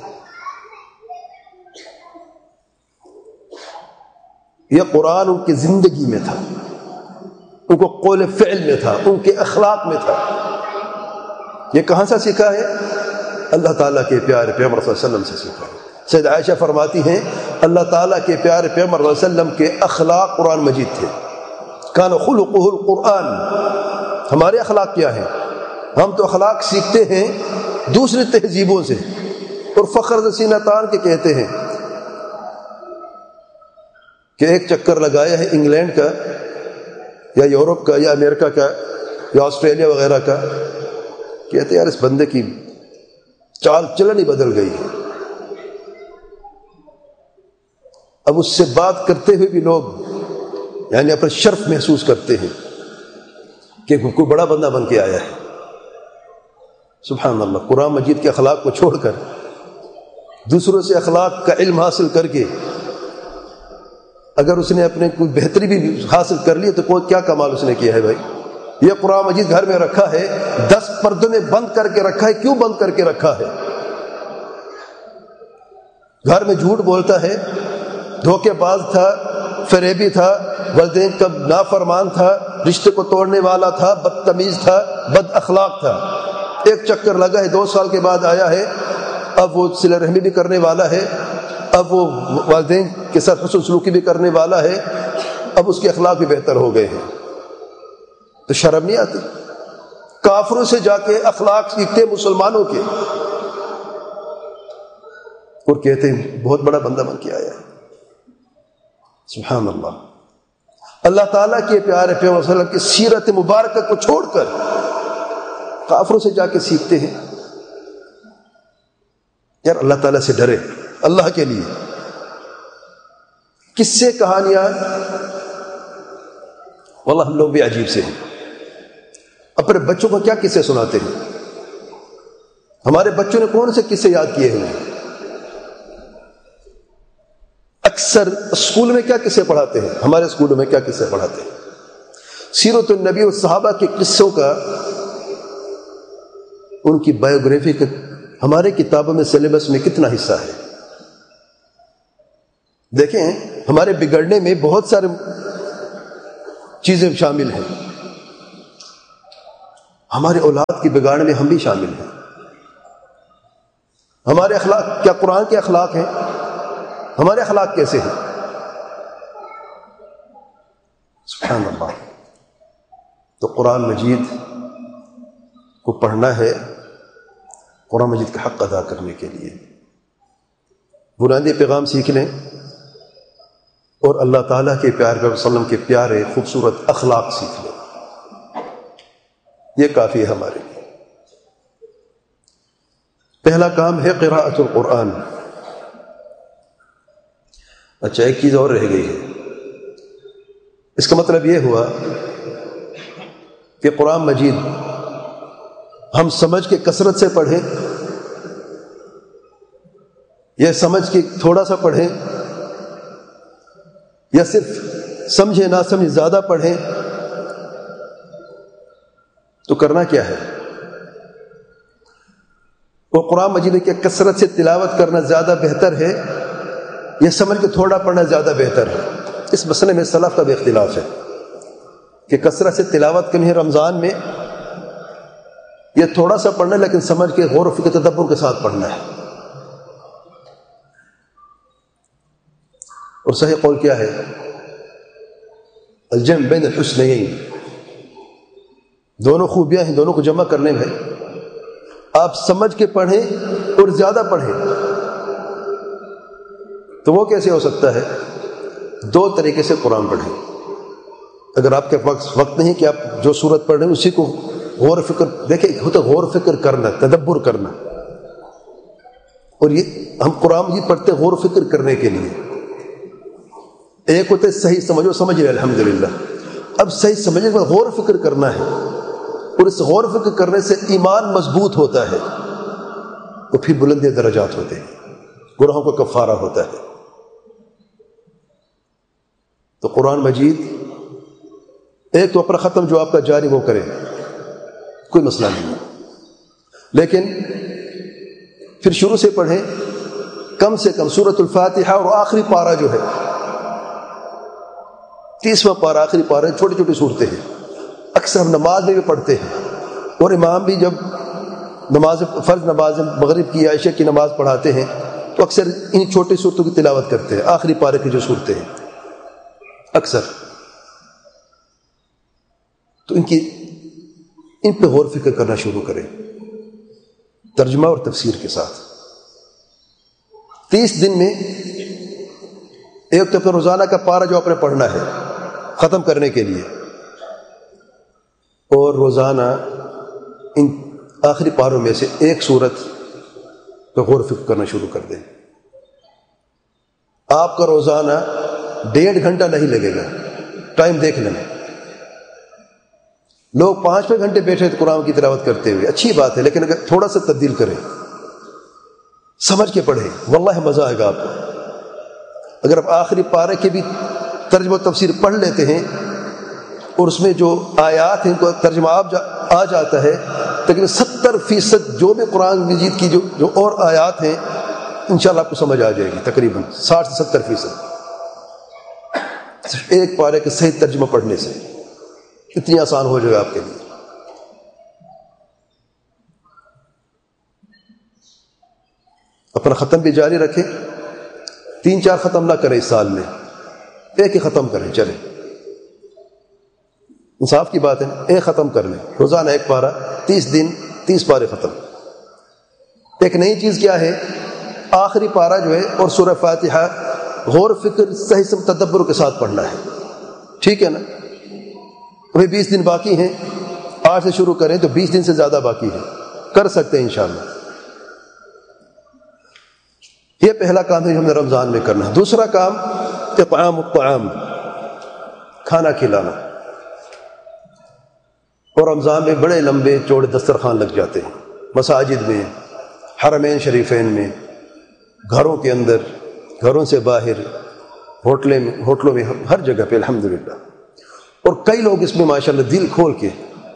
یہ قرآن ان کی زندگی میں تھا، ان کو قول فعل میں تھا، ان کے اخلاق میں تھا. یہ کہاں سے سیکھا ہے؟ اللہ تعالیٰ کے پیارے پیغمبر صلی اللہ علیہ وسلم سے سیکھا ہے. سید عائشہ فرماتی ہیں اللہ تعالیٰ کے پیارے پیغمبر صلی اللہ علیہ وسلم کے اخلاق قرآن مجید تھے. کان خلقہ القرآن. ہمارے اخلاق کیا ہیں؟ ہم تو اخلاق سیکھتے ہیں دوسری تہذیبوں سے اور فخر سے سینہ تان کے کہتے ہیں کہ ایک چکر لگایا ہے انگلینڈ کا یا یورپ کا یا امریکہ کا یا آسٹریلیا وغیرہ کا، کہتے ہیں یار اس بندے کی چال چلن ہی بدل گئی ہے. اب اس سے بات کرتے ہوئے بھی لوگ یعنی اپنا شرف محسوس کرتے ہیں کہ کوئی بڑا بندہ بن کے آیا ہے. سبحان اللہ. قرآن مجید کے اخلاق کو چھوڑ کر دوسروں سے اخلاق کا علم حاصل کر کے اگر اس نے اپنے کوئی بہتری بھی حاصل کر لی تو کوئی کیا کمال اس نے کیا ہے بھائی؟ یہ قرآن مجید گھر میں رکھا ہے، 10 پردوں میں بند کر کے رکھا ہے. کیوں بند کر کے رکھا ہے؟ گھر میں جھوٹ بولتا ہے، دھوکے باز تھا، فریبی تھا، والدین کا نافرمان تھا، رشتے کو توڑنے والا تھا، بدتمیز تھا، بد اخلاق تھا. ایک چکر لگا ہے، 2 سال کے بعد آیا ہے، اب وہ صلہ رحمی بھی کرنے والا ہے، اب وہ والدین کے ساتھ حسن سلوکی بھی کرنے والا ہے، اب اس کے اخلاق بھی بہتر ہو گئے ہیں. تو شرم نہیں آتی؟ کافروں سے جا کے اخلاق سیکھتے مسلمانوں کے اور کہتے ہیں بہت بڑا بندہ بن کے آیا ہے. سبحان اللہ. اللہ تعالیٰ کے پیارے پیغمبر صلی اللہ علیہ وسلم کی سیرت مبارکہ کو چھوڑ کر کافروں سے جا کے سیکھتے ہیں. یار اللہ تعالیٰ سے ڈرے اللہ کے لیے. قصے کہانیاں واللہ ہم لوگ بھی عجیب سے ہیں. اپنے بچوں کو کیا قصے سناتے ہیں؟ ہمارے بچوں نے کون سے قصے یاد کیے ہیں؟ اکثر اسکول میں کیا قصے پڑھاتے ہیں؟ ہمارے اسکولوں میں کیا قصے پڑھاتے ہیں؟ سیرت النبی اور صحابہ کے قصوں کا، ان کی بایوگرافی کا ہمارے کتابوں میں سلیبس میں کتنا حصہ ہے؟ دیکھیں ہمارے بگڑنے میں بہت سارے چیزیں شامل ہیں. ہمارے اولاد کی بگاڑ میں ہم بھی شامل ہیں. ہمارے اخلاق کیا قرآن کے اخلاق ہیں؟ ہمارے اخلاق کیسے ہیں؟ سبحان اللہ. تو قرآن مجید کو پڑھنا ہے قرآن مجید کا حق ادا کرنے کے لیے. بنیادی پیغام سیکھ لیں اور اللہ تعالیٰ کے پیارے پیغمبر صلی اللہ علیہ وسلم کے پیارے خوبصورت اخلاق سیکھ لیں. یہ کافی ہے ہمارے لیے. پہلا کام ہے قراءۃ القرآن. اچھا، ایک چیز اور رہ گئی ہے. اس کا مطلب یہ ہوا کہ قرآن مجید ہم سمجھ کے کثرت سے پڑھیں یا سمجھ کے تھوڑا سا پڑھیں یا صرف سمجھے نہ سمجھے زیادہ پڑھیں، تو کرنا کیا ہے؟ وہ قرآن مجید کی کثرت سے تلاوت کرنا زیادہ بہتر ہے یا سمجھ کے تھوڑا پڑھنا زیادہ بہتر ہے؟ اس مسئلے میں سلف کا بھی اختلاف ہے کہ کثرت سے تلاوت کرنی ہے رمضان میں یا تھوڑا سا پڑھنا ہے لیکن سمجھ کے غور و فکر تدبر کے ساتھ پڑھنا ہے. اور صحیح قول کیا ہے؟ الجمع بین الحسنین. دونوں خوبیاں ہیں، دونوں کو جمع کرنے میں آپ سمجھ کے پڑھیں اور زیادہ پڑھیں. تو وہ کیسے ہو سکتا ہے؟ دو طریقے سے قرآن پڑھیں. اگر آپ کے پاس وقت نہیں کہ آپ جو سورت پڑھ رہے ہیں اسی کو غور و فکر، دیکھیں ہوتا غور و فکر کرنا، تدبر کرنا. اور یہ ہم قرآن یہ پڑھتے غور و فکر کرنے کے لیے. ایک ہوتا ہے صحیح سمجھو، سمجھ رہے الحمدللہ. اب صحیح سمجھنے کے بعد غور و فکر کرنا ہے، اور اس غور و فکر کرنے سے ایمان مضبوط ہوتا ہے، تو پھر بلند درجات ہوتے ہیں، گناہوں کا کفارہ ہوتا ہے. تو قرآن مجید ایک تو اپنا ختم جو آپ کا جاری وہ کرے، کوئی مسئلہ نہیں ہے، لیکن پھر شروع سے پڑھیں. کم سے کم سورۃ الفاتحہ اور آخری پارہ جو ہے 30واں پارہ، آخری پارہ، چھوٹی چھوٹی صورتیں ہیں. اکثر ہم نماز میں بھی پڑھتے ہیں، اور امام بھی جب نماز فرض نماز مغرب کی یا عشاء کی نماز پڑھاتے ہیں تو اکثر ان چھوٹی صورتوں کی تلاوت کرتے ہیں، آخری پارے کی جو صورتیں ہیں اکثر. تو ان پہ غور فکر کرنا شروع کریں ترجمہ اور تفسیر کے ساتھ. 30 دن میں ایک تو پھر روزانہ کا پارہ جو آپ نے پڑھنا ہے ختم کرنے کے لیے، اور روزانہ ان آخری پاروں میں سے ایک سورت پہ غور و فکر کرنا شروع کر دیں. آپ کا روزانہ 1.5 گھنٹہ نہیں لگے گا. ٹائم دیکھ لیں. لوگ 5 گھنٹے بیٹھے تو قرآن کی تلاوت کرتے ہوئے، اچھی بات ہے، لیکن اگر تھوڑا سا تبدیل کریں، سمجھ کے پڑھیں، واللہ مزہ آئے گا آپ کو. اگر آپ آخری پارے کی بھی ترجمہ و تفسیر پڑھ لیتے ہیں اور اس میں جو آیات ہیں ان کو ترجمہ آ جاتا ہے، تقریباً 70% جو بھی قرآن مجید کی جو اور آیات ہیں انشاءاللہ آپ کو سمجھ آ جائے گی. تقریباً 60 سے 70% صرف ایک پارے کے صحیح ترجمہ پڑھنے سے اتنی آسان ہو جائے گا آپ کے لیے. اپنا ختم بھی جاری رکھیں. 3-4 ختم نہ کریں اس سال میں، ایک ہی ختم کریں. چلیں، انصاف کی بات ہے، ایک ختم کر لیں. روزانہ ایک پارہ، 30 دن 30 پارے ختم. ایک نئی چیز کیا ہے؟ آخری پارہ جو ہے اور سورہ فاتحہ غور فکر صحیح سے تدبر کے ساتھ پڑھنا ہے. ٹھیک ہے نا؟ ابھی 20 دن باقی ہیں. آج سے شروع کریں تو 20 دن سے زیادہ باقی ہے، کر سکتے ہیں انشاءاللہ. یہ پہلا کام ہے جو ہمیں رمضان میں کرنا ہے. دوسرا کام اطعام الطعام، کھانا کھلانا. اور رمضان میں بڑے لمبے چوڑے دسترخوان لگ جاتے ہیں، مساجد میں، حرمین شریفین میں، گھروں کے اندر، گھروں سے باہر، ہوٹلوں میں، ہر جگہ پہ الحمدللہ. اور کئی لوگ اس میں ماشاءاللہ دل کھول کے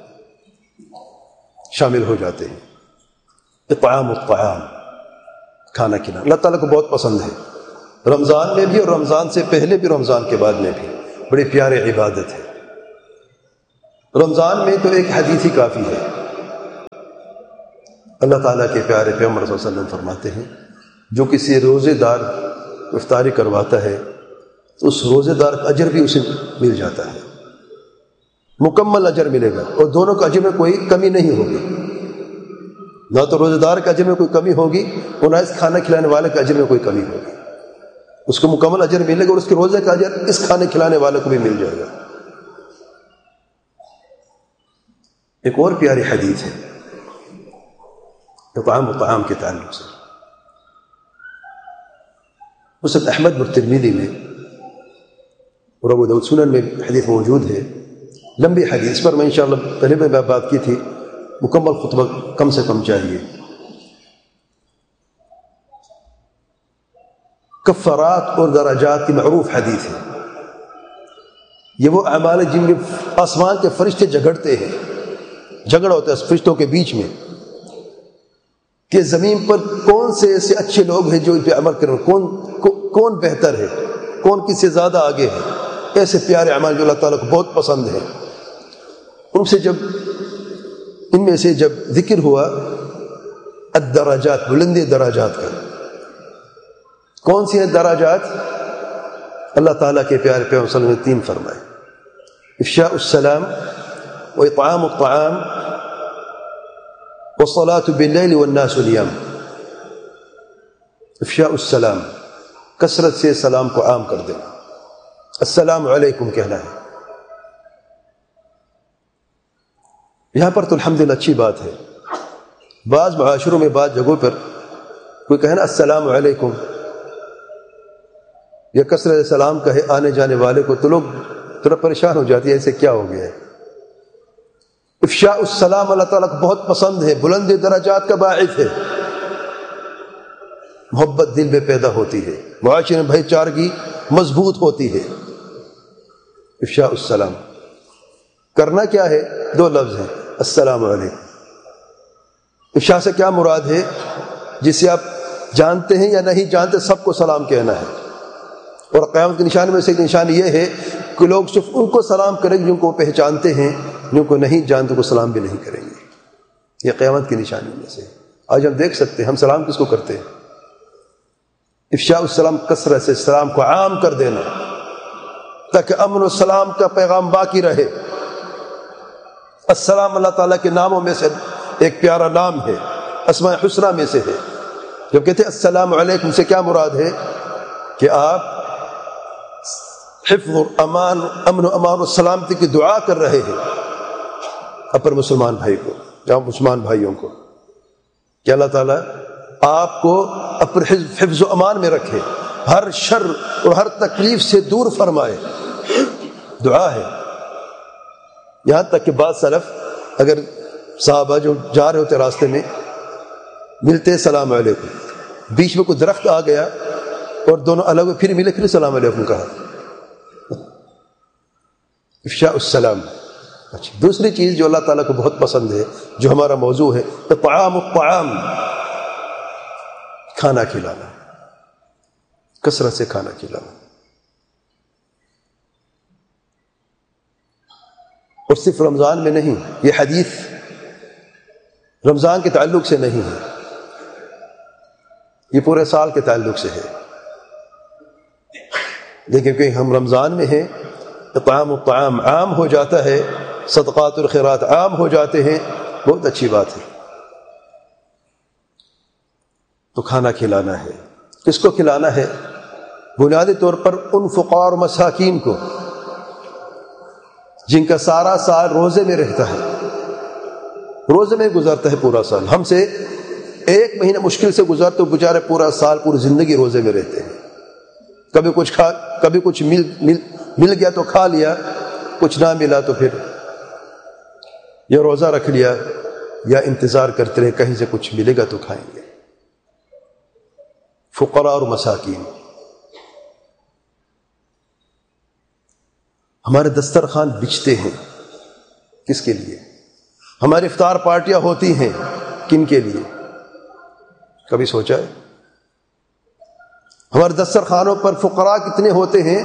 شامل ہو جاتے ہیں. اطعام الطعام، کھانا کھلانا اللہ تعالیٰ کو بہت پسند ہے. رمضان میں بھی اور رمضان سے پہلے بھی، رمضان کے بعد میں بھی بڑی پیارے عبادت ہے. رمضان میں تو ایک حدیث ہی کافی ہے. اللہ تعالیٰ کے پیارے پیغمبر صلی اللہ علیہ وسلم فرماتے ہیں جو کسی روزے دار افطاری کرواتا ہے تو اس روزے دار کا اجر بھی اسے مل جاتا ہے، مکمل اجر ملے گا، اور دونوں کا اجر میں کوئی کمی نہیں ہوگی، نہ تو روزے دار کے اجر میں کوئی کمی ہوگی اور نہ اس کھانا کھلانے والے کے اجر میں کوئی کمی ہوگی، اس کو مکمل اجر ملے گا اور اس کے روزے کا اجر اس کھانے کھلانے والے کو بھی مل جائے گا۔ ایک اور پیاری حدیث ہے اطعام الطعام کے تعلق سے، مسند احمد اور ترمذی میں اور ابو داؤد سنن میں حدیث موجود ہے، لمبی حدیث پر میں انشاءاللہ پہلے میں بات کی تھی، مکمل خطبہ کم سے کم چاہیے۔ کفارات اور درجات کی معروف حدیث ہے، یہ وہ اعمال جن میں آسمان کے فرشتے جھگڑتے ہیں، جھگڑا ہوتا ہے فرشتوں کے بیچ میں کہ زمین پر کون سے ایسے اچھے لوگ ہیں جو ان پہ عمل کریں، کون بہتر ہے، کون کس سے زیادہ آگے ہے، ایسے پیارے اعمال جو اللہ تعالیٰ کو بہت پسند ہیں۔ ان میں سے جب ذکر ہوا الدرجات، بلندی دراجات کا، کون سی ہیں دراجات؟ اللہ تعالیٰ کے پیارے پیغمبر صلی اللہ علیہ وسلم نے 3 فرمائے، افشاء السلام واطعام الطعام والصلاة باللیل والناس نیام۔ افشاء السلام، کثرت سے سلام کو عام کر دینا، السلام علیکم کہنا ہے۔ یہاں پر تو الحمدللہ اچھی بات ہے، بعض معاشروں میں بعض جگہوں پر کوئی کہنا السلام علیکم یا کثرت سلام کہے آنے جانے والے کو تو لوگ تھوڑا پریشان ہو جاتی ہے، ایسے کیا ہو گیا ہے۔ افشاء السلام اللہ تعالیٰ کو بہت پسند ہے، بلند درجات کا باعث ہے، محبت دل میں پیدا ہوتی ہے، معاشرے میں بھائی چارگی مضبوط ہوتی ہے۔ افشاء السلام کرنا کیا ہے؟ 2 لفظ ہیں، السلام علیکم۔ افشاء سے کیا مراد ہے؟ جسے آپ جانتے ہیں یا نہیں جانتے سب کو سلام کہنا ہے، اور قیامت کے نشان میں سے ایک نشان یہ ہے کہ لوگ صرف ان کو سلام کریں گے جن کو پہچانتے ہیں، جن کو نہیں جانتے کو سلام بھی نہیں کریں گے۔ یہ قیامت کی نشانی میں سے آج ہم دیکھ سکتے ہیں ہم سلام کس کو کرتے ہیں۔ افشاء السلام کثرت سے سلام کو عام کر دینا تاکہ امن و سلام کا پیغام باقی رہے۔ السلام اللہ تعالیٰ کے ناموں میں سے ایک پیارا نام ہے، اسماء حسنی میں سے ہے۔ جب کہتے ہیں السلام علیکم سے کیا مراد ہے؟ کہ آپ حفظ و امان، امن و امان و سلامتی کی دعا کر رہے ہیں اپنے مسلمان بھائی کو یا مسلمان بھائیوں کو، کہ اللہ تعالیٰ آپ کو اپنے حفظ و امان میں رکھے، ہر شر اور ہر تکلیف سے دور فرمائے، دعا ہے۔ یہاں تک کہ بعض سلف اگر صحابہ جو جا رہے ہوتے راستے میں ملتے السلام علیکم، بیچ میں کوئی درخت آ گیا اور دونوں الگ ہوئے، پھر ملے، پھر السلام علیکم کہا۔ افشاء السلام۔ اچھا، دوسری چیز جو اللہ تعالیٰ کو بہت پسند ہے، جو ہمارا موضوع ہے، اطعام الطعام، کھانا کھلانا، کثرت سے کھانا کھلانا، اور صرف رمضان میں نہیں، یہ حدیث رمضان کے تعلق سے نہیں ہے، یہ پورے سال کے تعلق سے ہے، لیکن کہ ہم رمضان میں ہیں، اطعام الطعام عام ہو جاتا ہے، صدقات اور خیرات عام ہو جاتے ہیں، بہت اچھی بات ہے۔ تو کھانا کھلانا ہے، کس کو کھلانا ہے؟ بنیادی طور پر ان فقراء اور مساکین کو جن کا سارا سال روزے میں رہتا ہے، روزے میں گزرتا ہے پورا سال، ہم سے 1 مہینہ مشکل سے گزرتے، بیچارے پورا سال پوری زندگی روزے میں رہتے ہیں، کبھی کچھ مل گیا تو کھا لیا، کچھ نہ ملا تو پھر یا روزہ رکھ لیا یا انتظار کرتے رہے کہیں سے کچھ ملے گا تو کھائیں گے۔ فقراء اور مساکین، ہمارے دسترخوان بچتے ہیں کس کے لیے؟ ہماری افطار پارٹیاں ہوتی ہیں کن کے لیے؟ کبھی سوچا ہے؟ ہمارے دسترخوانوں پر فقراء کتنے ہوتے ہیں؟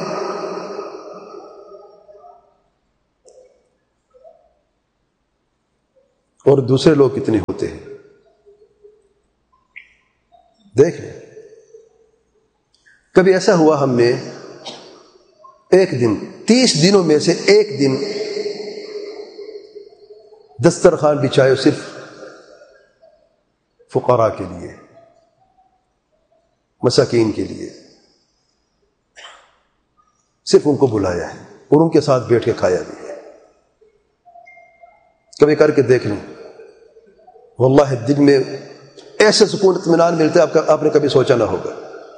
اور دوسرے لوگ کتنے ہوتے ہیں؟ دیکھ لیں، کبھی ایسا ہوا ہم نے ایک دن 30 دنوں میں سے ایک دن دسترخوان بچھائے صرف فقراء کے لیے، مساکین کے لیے، صرف ان کو بلایا ہے اور ان کے ساتھ بیٹھ کے کھایا بھی ہے؟ کبھی کر کے دیکھ لیں، واللہ دل میں ایسے سکون اطمینان ملتا ہے آپ نے کبھی سوچا نہ ہوگا۔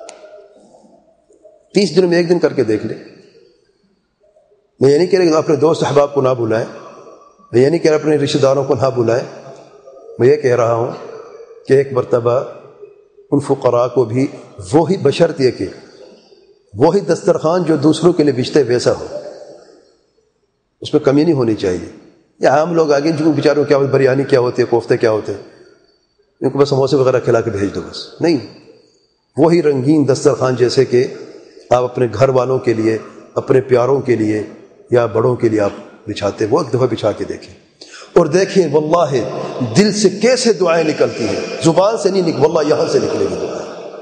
30 دنوں میں ایک دن کر کے دیکھ لیں۔ میں یہ نہیں کہہ رہا کہ اپنے دوست احباب کو نہ بلائیں، میں یہ نہیں کہہ رہا اپنے رشتہ داروں کو نہ بلائیں، میں یہ کہہ رہا ہوں کہ ایک مرتبہ ان فقراء کو بھی وہی، بشرط یہ کہ وہی دسترخوان جو دوسروں کے لیے بچتے ویسا ہو، اس میں کمی نہیں ہونی چاہیے۔ یا عام لوگ آگے جن کو بیچاروں کیا ہوتے، بریانی کیا ہوتی ہے، کوفتے کیا ہوتے ہیں، ان کو بس سموسے وغیرہ کھلا کے بھیج دو، بس نہیں، وہی رنگین دسترخوان جیسے کہ آپ اپنے گھر والوں کے لیے، اپنے پیاروں کے لیے یا بڑوں کے لیے آپ بچھاتے ہیں، وہ ایک دفعہ بچھا کے دیکھیں اور دیکھیں واللہ دل سے کیسے دعائیں نکلتی ہیں، زبان سے نہیں واللہ یہاں سے نکلے گی دعائیں۔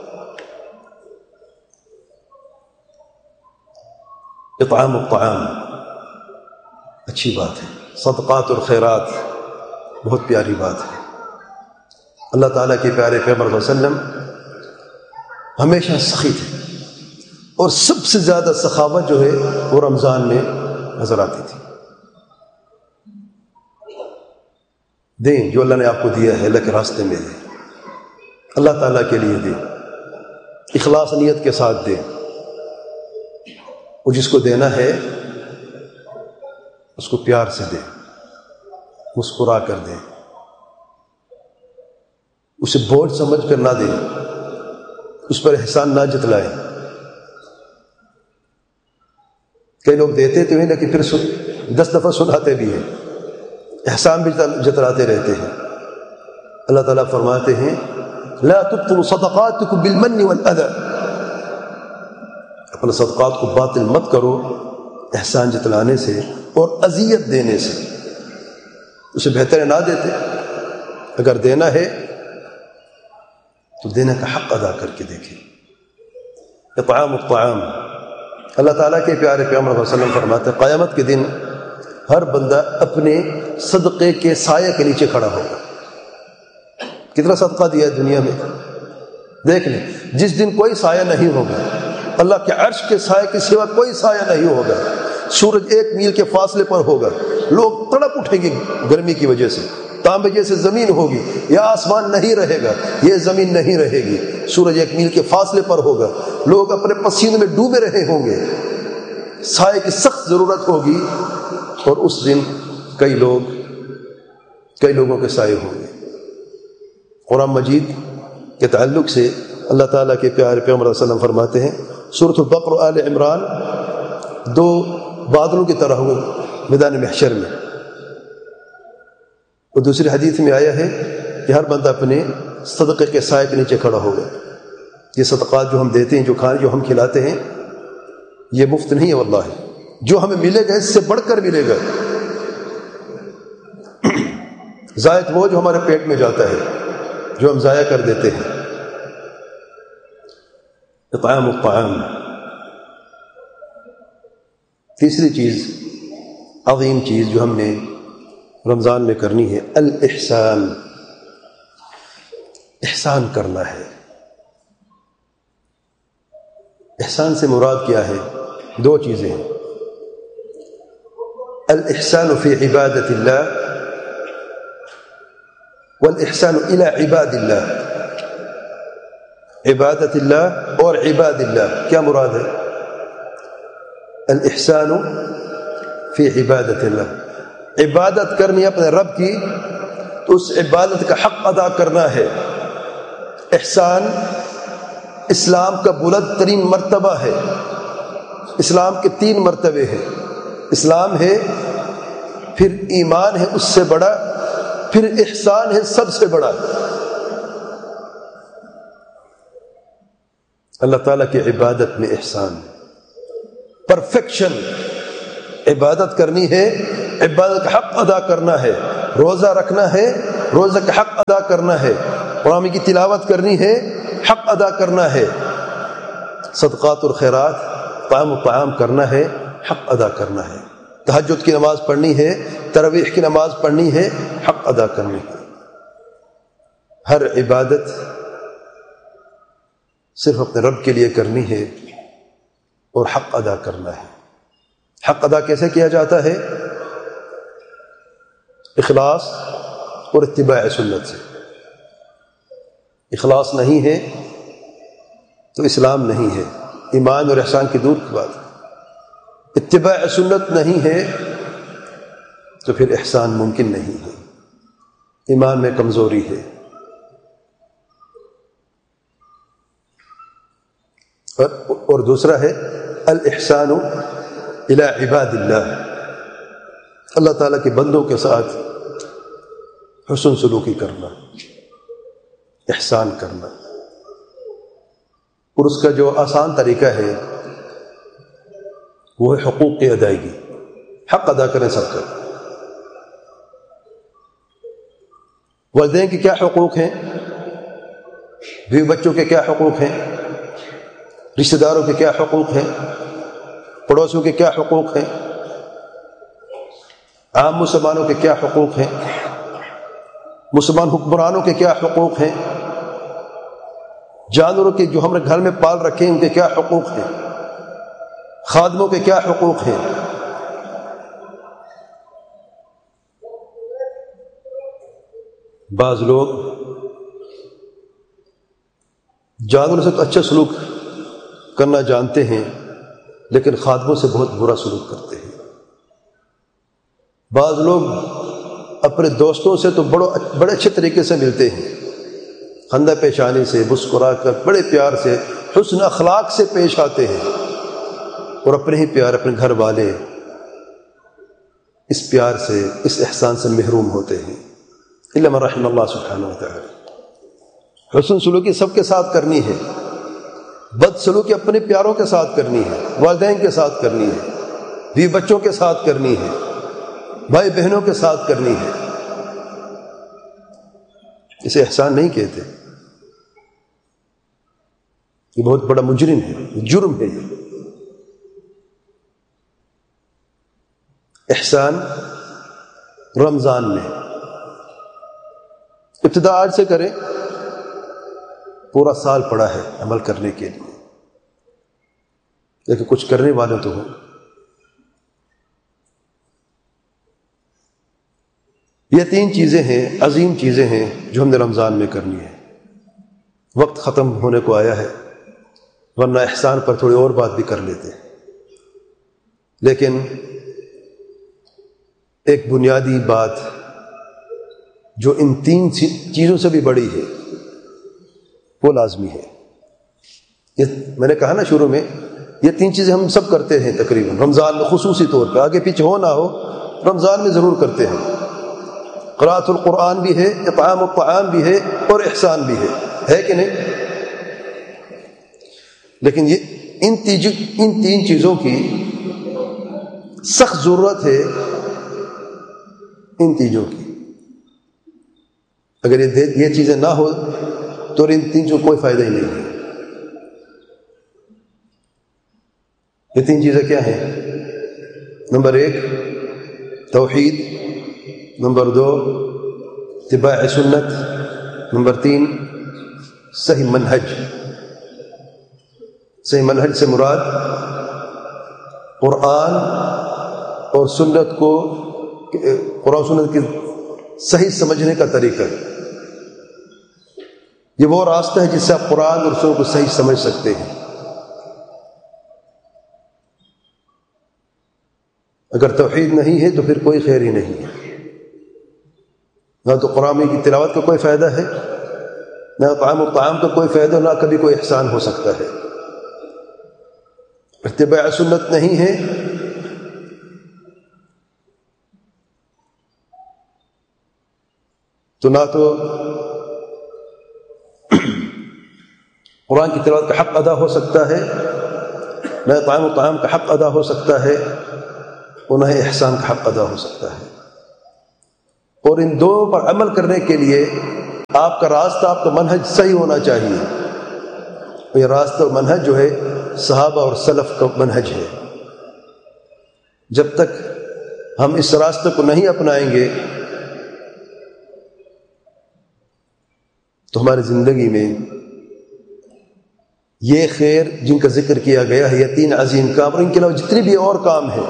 اطعام الطعام اچھی بات ہے، صدقات اور خیرات بہت پیاری بات ہے۔ اللہ تعالیٰ کے پیارے پیغمبر صلی اللہ علیہ وسلم ہمیشہ سخی تھے، اور سب سے زیادہ سخاوت جو ہے وہ رمضان میں نظر آتی تھی۔ دیں جو اللہ نے آپ کو دیا ہے، اللہ کے راستے میں دیں، اللہ تعالیٰ کے لیے دیں، اخلاص نیت کے ساتھ دیں، اور جس کو دینا ہے اس کو پیار سے دیں، مسکرا کر دیں، اسے بوجھ سمجھ کر نہ دیں، اس پر احسان نہ جتلائیں۔ کئی لوگ دیتے تو ہیں لیکن پھر 10 دفعہ سناتے بھی ہیں، احسان بھی جتلاتے رہتے ہیں۔ اللہ تعالیٰ فرماتے ہیں لا تبطلوا صدقاتكم بالمن والاذى، اپنے صدقات کو باطل مت کرو احسان جتلانے سے اور اذیت دینے سے۔ اسے بہتر ہے نہ دیتے، اگر دینا ہے تو دینے کا حق ادا کر کے دیکھیں۔ اطعام الطعام، اللہ تعالیٰ کے پیارے پیغمبر صلی اللہ علیہ وسلم فرماتے ہیں قیامت کے دن ہر بندہ اپنے صدقے کے سائے کے نیچے کھڑا ہوگا۔ کتنا صدقہ دیا ہے دنیا میں، دیکھ لیں، جس دن کوئی سایہ نہیں ہوگا، اللہ کے عرش کے سائے کے سوا کوئی سایہ نہیں ہوگا، سورج 1 میل کے فاصلے پر ہوگا، لوگ تڑپ اٹھیں گے گرمی کی وجہ سے، تانبے جیسے زمین ہوگی، یا آسمان نہیں رہے گا، یہ زمین نہیں رہے گی، سورج 1 میل کے فاصلے پر ہوگا، لوگ اپنے پسینے میں ڈوبے رہے ہوں گے، سائے کی سخت ضرورت ہوگی، اور اس دن کئی لوگوں کے سائے ہوں گے۔ قرآن مجید کے تعلق سے اللہ تعالیٰ کے پیارے پیغمبر صلی اللہ علیہ وسلم فرماتے ہیں سورۃ البقرہ اور آل عمران 2 بادلوں کی طرح ہوں میدان محشر میں، اور دوسری حدیث میں آیا ہے کہ ہر بندہ اپنے صدقے کے سائے کے نیچے کھڑا ہوگا۔ یہ صدقات جو ہم دیتے ہیں، جو ہم کھلاتے ہیں، یہ مفت نہیں ہے، واللہ جو ہمیں ملے گا اس سے بڑھ کر ملے گا۔ زائد وہ جو ہمارے پیٹ میں جاتا ہے، جو ہم ضائع کر دیتے ہیں۔ اطعام الطعام، تیسری چیز، عظیم چیز جو ہم نے رمضان میں کرنی ہے، الاحسان، احسان کرنا ہے۔ احسان سے مراد کیا ہے؟ 2 چیزیں ہیں، الاحسان فی عبادت اللہ والاحسان الی عباد اللہ۔ عبادت اللہ اور عباد اللہ، کیا مراد ہے؟ الاحسان فی عبادت اللہ، عبادت کرنی ہے اپنے رب کی، تو اس عبادت کا حق ادا کرنا ہے۔ احسان اسلام کا بلند ترین مرتبہ ہے۔ اسلام کے 3 مرتبے ہیں، اسلام ہے، پھر ایمان ہے اس سے بڑا، پھر احسان ہے سب سے بڑا۔ اللہ تعالیٰ کی عبادت میں احسان، پرفیکشن، عبادت کرنی ہے، عبادت کا حق ادا کرنا ہے، روزہ رکھنا ہے، روزہ کا حق ادا کرنا ہے، قرآن کی تلاوت کرنی ہے، حق ادا کرنا ہے، صدقات اور خیرات، طعام و طعام کرنا ہے، حق ادا کرنا ہے، تہجد کی نماز پڑھنی ہے، تراویح کی نماز پڑھنی ہے، حق ادا کرنی ہے۔ ہر عبادت صرف اپنے رب کے لیے کرنی ہے اور حق ادا کرنا ہے۔ حق ادا کیسے کیا جاتا ہے؟ اخلاص اور اتباع سنت سے۔ اخلاص نہیں ہے تو اسلام نہیں ہے، ایمان اور احسان کی دور کی بات ہے۔ اتباع سنت نہیں ہے تو پھر احسان ممکن نہیں ہے، ایمان میں کمزوری ہے۔ اور دوسرا ہے الاحسان الی عباد اللہ، اللہ تعالیٰ کے بندوں کے ساتھ حسن سلوکی کرنا، احسان کرنا۔ اور اس کا جو آسان طریقہ ہے وہ ہے حقوق کی ادائیگی، حق ادا کریں سب کا۔ والدین کے کیا حقوق ہیں، بیوی بچوں کے کیا حقوق ہیں، رشتہ داروں کے کیا حقوق ہیں، پڑوسیوں کے کیا حقوق ہیں، عام مسلمانوں کے کیا حقوق ہیں، مسلمان حکمرانوں کے کیا حقوق ہیں، جانوروں کے جو ہم نے گھر میں پال رکھے ہیں ان کے کیا حقوق ہیں، خادموں کے کیا حقوق ہیں۔ بعض لوگ جانوروں سے تو اچھا سلوک کرنا جانتے ہیں لیکن خادموں سے بہت برا سلوک کرتے ہیں۔ بعض لوگ اپنے دوستوں سے تو بڑے اچھے طریقے سے ملتے ہیں، خندہ پیشانی سے، مسکرا کر، بڑے پیار سے، حسن اخلاق سے پیش آتے ہیں، اور اپنے ہی پیار، اپنے گھر والے اس پیار سے، اس احسان سے محروم ہوتے ہیں۔ الا من رحم اللہ سبحانہ وتعالی۔ حسن سلوکی سب کے ساتھ کرنی ہے، بد سلوکی اپنے پیاروں کے ساتھ کرنی ہے، والدین کے ساتھ کرنی ہے، بیوی بچوں کے ساتھ کرنی ہے، بھائی بہنوں کے ساتھ کرنی ہے۔ اسے احسان نہیں کہتے، یہ بہت بڑا مجرم ہے، جرم ہے یہ۔ احسان رمضان میں ابتدا آج سے کریں، پورا سال پڑا ہے عمل کرنے کے لیے، لیکن کچھ کرنے والے تو ہوں۔ یہ 3 چیزیں ہیں، عظیم چیزیں ہیں جو ہم نے رمضان میں کرنی ہے۔ وقت ختم ہونے کو آیا ہے، ورنہ احسان پر تھوڑی اور بات بھی کر لیتے ہیں، لیکن ایک بنیادی بات جو ان 3 چیزوں سے بھی بڑی ہے وہ لازمی ہے۔ یہ میں نے کہا نا شروع میں، یہ 3 چیزیں ہم سب کرتے ہیں تقریباً رمضان میں، خصوصی طور پہ، آگے پیچھے ہو نہ ہو رمضان میں ضرور کرتے ہیں۔ قراءۃ القرآن بھی ہے، اطعام الطعام بھی ہے، اور احسان بھی ہے کہ نہیں؟ لیکن یہ ان 3 چیزوں کی سخت ضرورت ہے، ان چیزوں کی۔ اگر یہ چیزیں نہ ہو تو ان 3 چیزوں کوئی فائدہ ہی نہیں ہے۔ یہ 3 چیزیں کیا ہیں؟ نمبر 1 توحید، نمبر 2 اتباع سنت، نمبر 3 صحیح منہج۔ صحیح منہج سے مراد قرآن اور سنت کو، قرآن سنت کی صحیح سمجھنے کا طریقہ۔ یہ وہ راستہ ہے جس سے آپ قرآن اور سنت کو صحیح سمجھ سکتے ہیں۔ اگر توحید نہیں ہے تو پھر کوئی خیر ہی نہیں ہے، نہ تو قرآن کی تلاوت کا کوئی فائدہ ہے، نہ طعام و طعام کا کوئی فائدہ، نہ کبھی کوئی احسان ہو سکتا ہے۔ اتباع سنت نہیں ہے تو نہ تو قرآن کی تلاوت کا حق ادا ہو سکتا ہے، نہ طعام و طعام کا حق ادا ہو سکتا ہے، اور نہ احسان کا حق ادا ہو سکتا ہے۔ اور ان 2 پر عمل کرنے کے لیے آپ کا راستہ، آپ کا منہج صحیح ہونا چاہیے۔ یہ راستہ اور منہج جو ہے صحابہ اور سلف کا منہج ہے. جب تک ہم اس راستے کو نہیں اپنائیں گے تو ہماری زندگی میں یہ خیر جن کا ذکر کیا گیا ہے، یہ 3 عظیم کام اور ان کے علاوہ جتنے بھی اور کام ہیں،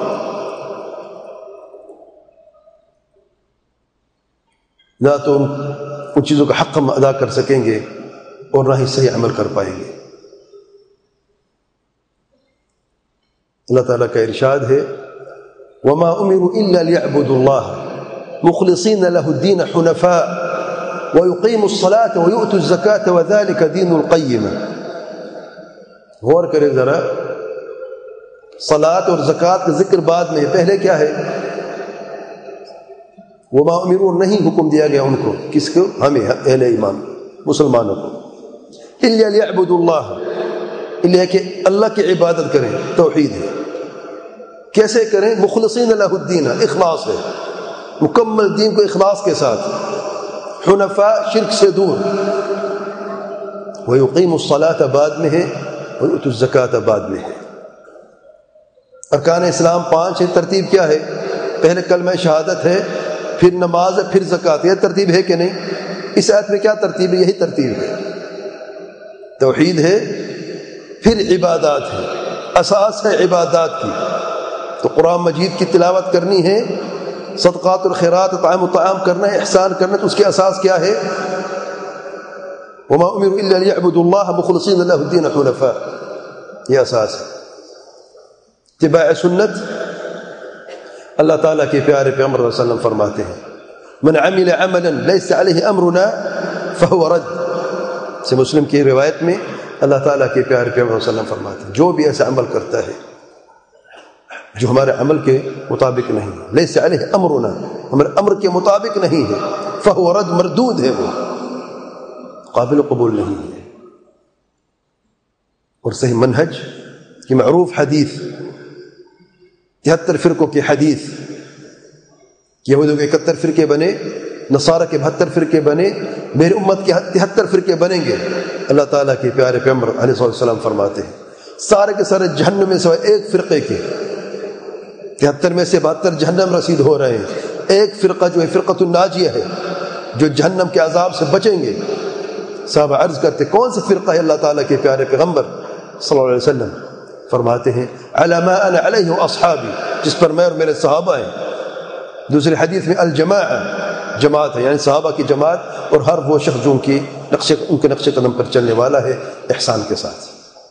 نہ تو ان چیزوں کا حق ہم ادا کر سکیں گے اور نہ ہی صحیح عمل کر پائیں گے. اللہ تعالیٰ کا ارشاد ہے وَمَا أُمِرُوا إِلَّا لِيَعْبُدُوا اللَّهَ مُخْلِصِينَ لَهُ الدِّينَ حُنَفَاءَ وَيُقِيمُوا الصَّلَاةَ وَيُؤْتُوا الزَّكَاةَ وَذَلِكَ دِينُ الْقَيِّمَةِ. غور کریں ذرا، صلاۃ اور زکوٰۃ کا ذکر بعد میں، پہلے کیا ہے؟ وَمَا أُمِرُوا، نہیں حکم دیا گیا ان کو، کس کو؟ ہمیں، اہل ایمان مسلمانوں کو. إِلَّا لِيَعْبُدُوا اللَّهَ، اللہ کہ اللہ کی عبادت کریں، توحید ہے. کیسے کریں؟ مخلصین لہ الدین، اخلاص ہے، مکمل دین کو اخلاص کے ساتھ، حنفاء شرک سے دور. وَيُقِيمُ الصَّلَاةَ بعد میں ہے، وَيُؤْتُوا الزَّكَاةَ بعد میں ہے. ارکان اسلام 5 ہے. ترتیب کیا ہے؟ پہلے کلمہ شہادت ہے، پھر نماز ہے، پھر زکوٰۃ. یہ ترتیب ہے کہ نہیں؟ اس آیت میں کیا ترتیب ہے؟ یہی ترتیب ہے. توحید ہے، پھر عبادات ہے، اساس ہے عبادات کی. تو قرآن مجید کی تلاوت کرنی ہے، صدقات اور خیرات، اطعام و طعام کرنا ہے، احسان کرنا ہے، تو اس کے اساس کیا ہے؟ وما امروا الا ليعبدوا الله مخلصين له الدين حنفاء. یہ اساس ہے. اتباع سنت. اللہ تعالیٰ کے پیارے پیغمبر صلی اللہ علیہ وسلم فرماتے ہیں من عمل عملا ليس عليه امرنا فهو رد. سے مسلم کی روایت میں اللہ تعالیٰ کے پیارے پیغمبر صلی اللہ علیہ وسلم فرماتے ہیں جو بھی ایسا عمل کرتا ہے جو ہمارے عمل کے مطابق نہیں ہے، لیس علیہ امرنا، ہمارے امر کے مطابق نہیں ہے، فہو رد، مردود ہے، وہ قابل قبول نہیں ہے. اور صحیح منہج کی معروف حدیث، 73 فرقوں کی حدیث، یہودوں کے 71 فرقے بنے، نصارہ کے 72 فرقے بنے، میری امت کے 73 فرقے بنیں گے. اللہ تعالیٰ کے پیارے پیغمبر علیہ الصلوۃ والسلام فرماتے ہیں سارے کے سارے جہنم میں سوائے ایک فرقے کے، 73 میں سے 72 جہنم رسید ہو رہے ہیں. ایک فرقہ جو ہے فرقۃ الناجیہ ہے، جو جہنم کے عذاب سے بچیں گے. صحابہ عرض کرتے کون سی فرقہ ہے؟ اللہ تعالیٰ کے پیارے پیغمبر صلی اللہ علیہ وسلم فرماتے ہیں علی ما انا علیہ واصحابی، جس پر میں اور میرے صحابہ ہیں. دوسری حدیث میں الجماعہ، جماعت ہے، یعنی صحابہ کی جماعت اور ہر وہ شخص جو ان کے نقش قدم پر چلنے والا ہے احسان کے ساتھ.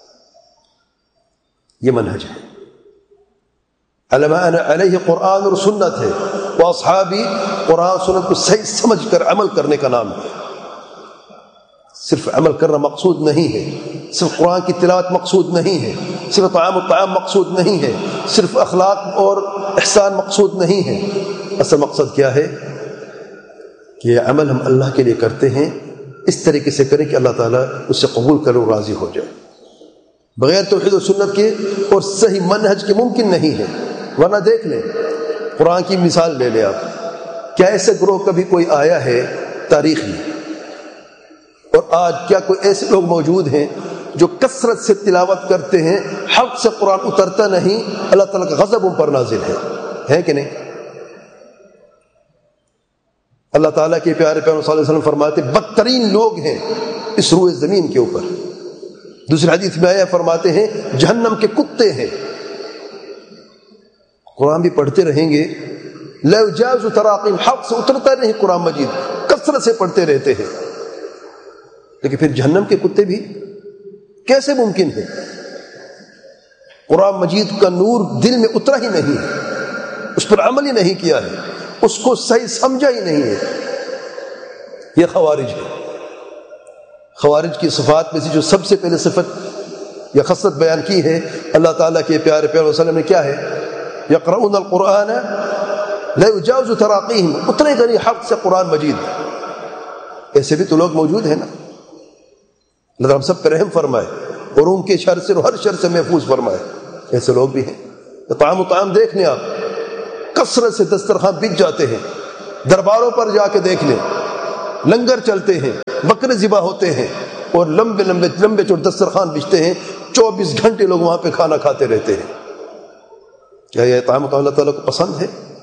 یہ منہج ہے. علی ما انا علیہ قرآن اور سنت ہے، واصحابی قرآن سنت کو صحیح سمجھ کر عمل کرنے کا نام ہے. صرف عمل کرنا مقصود نہیں ہے، صرف قرآن کی تلاوت مقصود نہیں ہے، صرف طعام و طعام مقصود نہیں ہے، صرف اخلاق اور احسان مقصود نہیں ہے. اصل مقصد کیا ہے کہ یہ عمل ہم اللہ کے لیے کرتے ہیں، اس طریقے سے کریں کہ اللہ تعالیٰ اس سے قبول کرے اور راضی ہو جائے. بغیر توحید و سنت کے اور صحیح منہج کے ممکن نہیں ہے. ورنہ دیکھ لیں، قرآن کی مثال لے لیں آپ، کیا ایسے گروہ کبھی کوئی آیا ہے تاریخ میں؟ اور آج کیا کوئی ایسے لوگ موجود ہیں جو کثرت سے تلاوت کرتے ہیں، حق سے قرآن اترتا نہیں، اللہ تعالیٰ کا غضب ان پر نازل ہے کہ نہیں؟ اللہ تعالیٰ کے پیارے پیغمبر صلی اللہ علیہ وسلم فرماتے بدترین لوگ ہیں اس روئے زمین کے اوپر. دوسری حدیث میں آیا فرماتے ہیں جہنم کے کتے ہیں. قرآن بھی پڑھتے رہیں گے، لا یجاوز تراقیم، حق سے اترتا نہیں قرآن مجید، کثرت سے پڑھتے رہتے ہیں، لیکن پھر جہنم کے کتے بھی کیسے ممکن ہے؟ قرآن مجید کا نور دل میں اترا ہی نہیں ہے، اس پر عمل ہی نہیں کیا ہے، اس کو صحیح سمجھا ہی نہیں ہے. یہ خوارج ہے. خوارج کی صفات میں سے جو سب سے پہلے صفت یا خصلت بیان کی ہے اللہ تعالیٰ کے پیارے پیغمبر صلی اللہ علیہ وسلم نے، کیا ہے؟ یقرؤون القرآن لا یجاوز تراقیہم، اترے گا نہیں حق سے قرآن مجید. ایسے بھی تو لوگ موجود ہیں نا. اللہ تعالیٰ ہم سب پر رحم فرمائے اور ان کے شر سے اور ہر شر سے محفوظ فرمائے. ایسے لوگ بھی ہیں. طعام و طعام دیکھ لیں آپ، کثرت سے دسترخوان بک جاتے ہیں. درباروں پر جا کے دیکھ لیں، لنگر چلتے ہیں، بکرے ذبح ہوتے ہیں، اور لمبے لمبے لمبے چوڑے دسترخوان بچھتے ہیں، 24 گھنٹے لوگ وہاں پہ کھانا کھاتے رہتے ہیں. کیا یہ اطعام اللہ تعالیٰ کو پسند ہے؟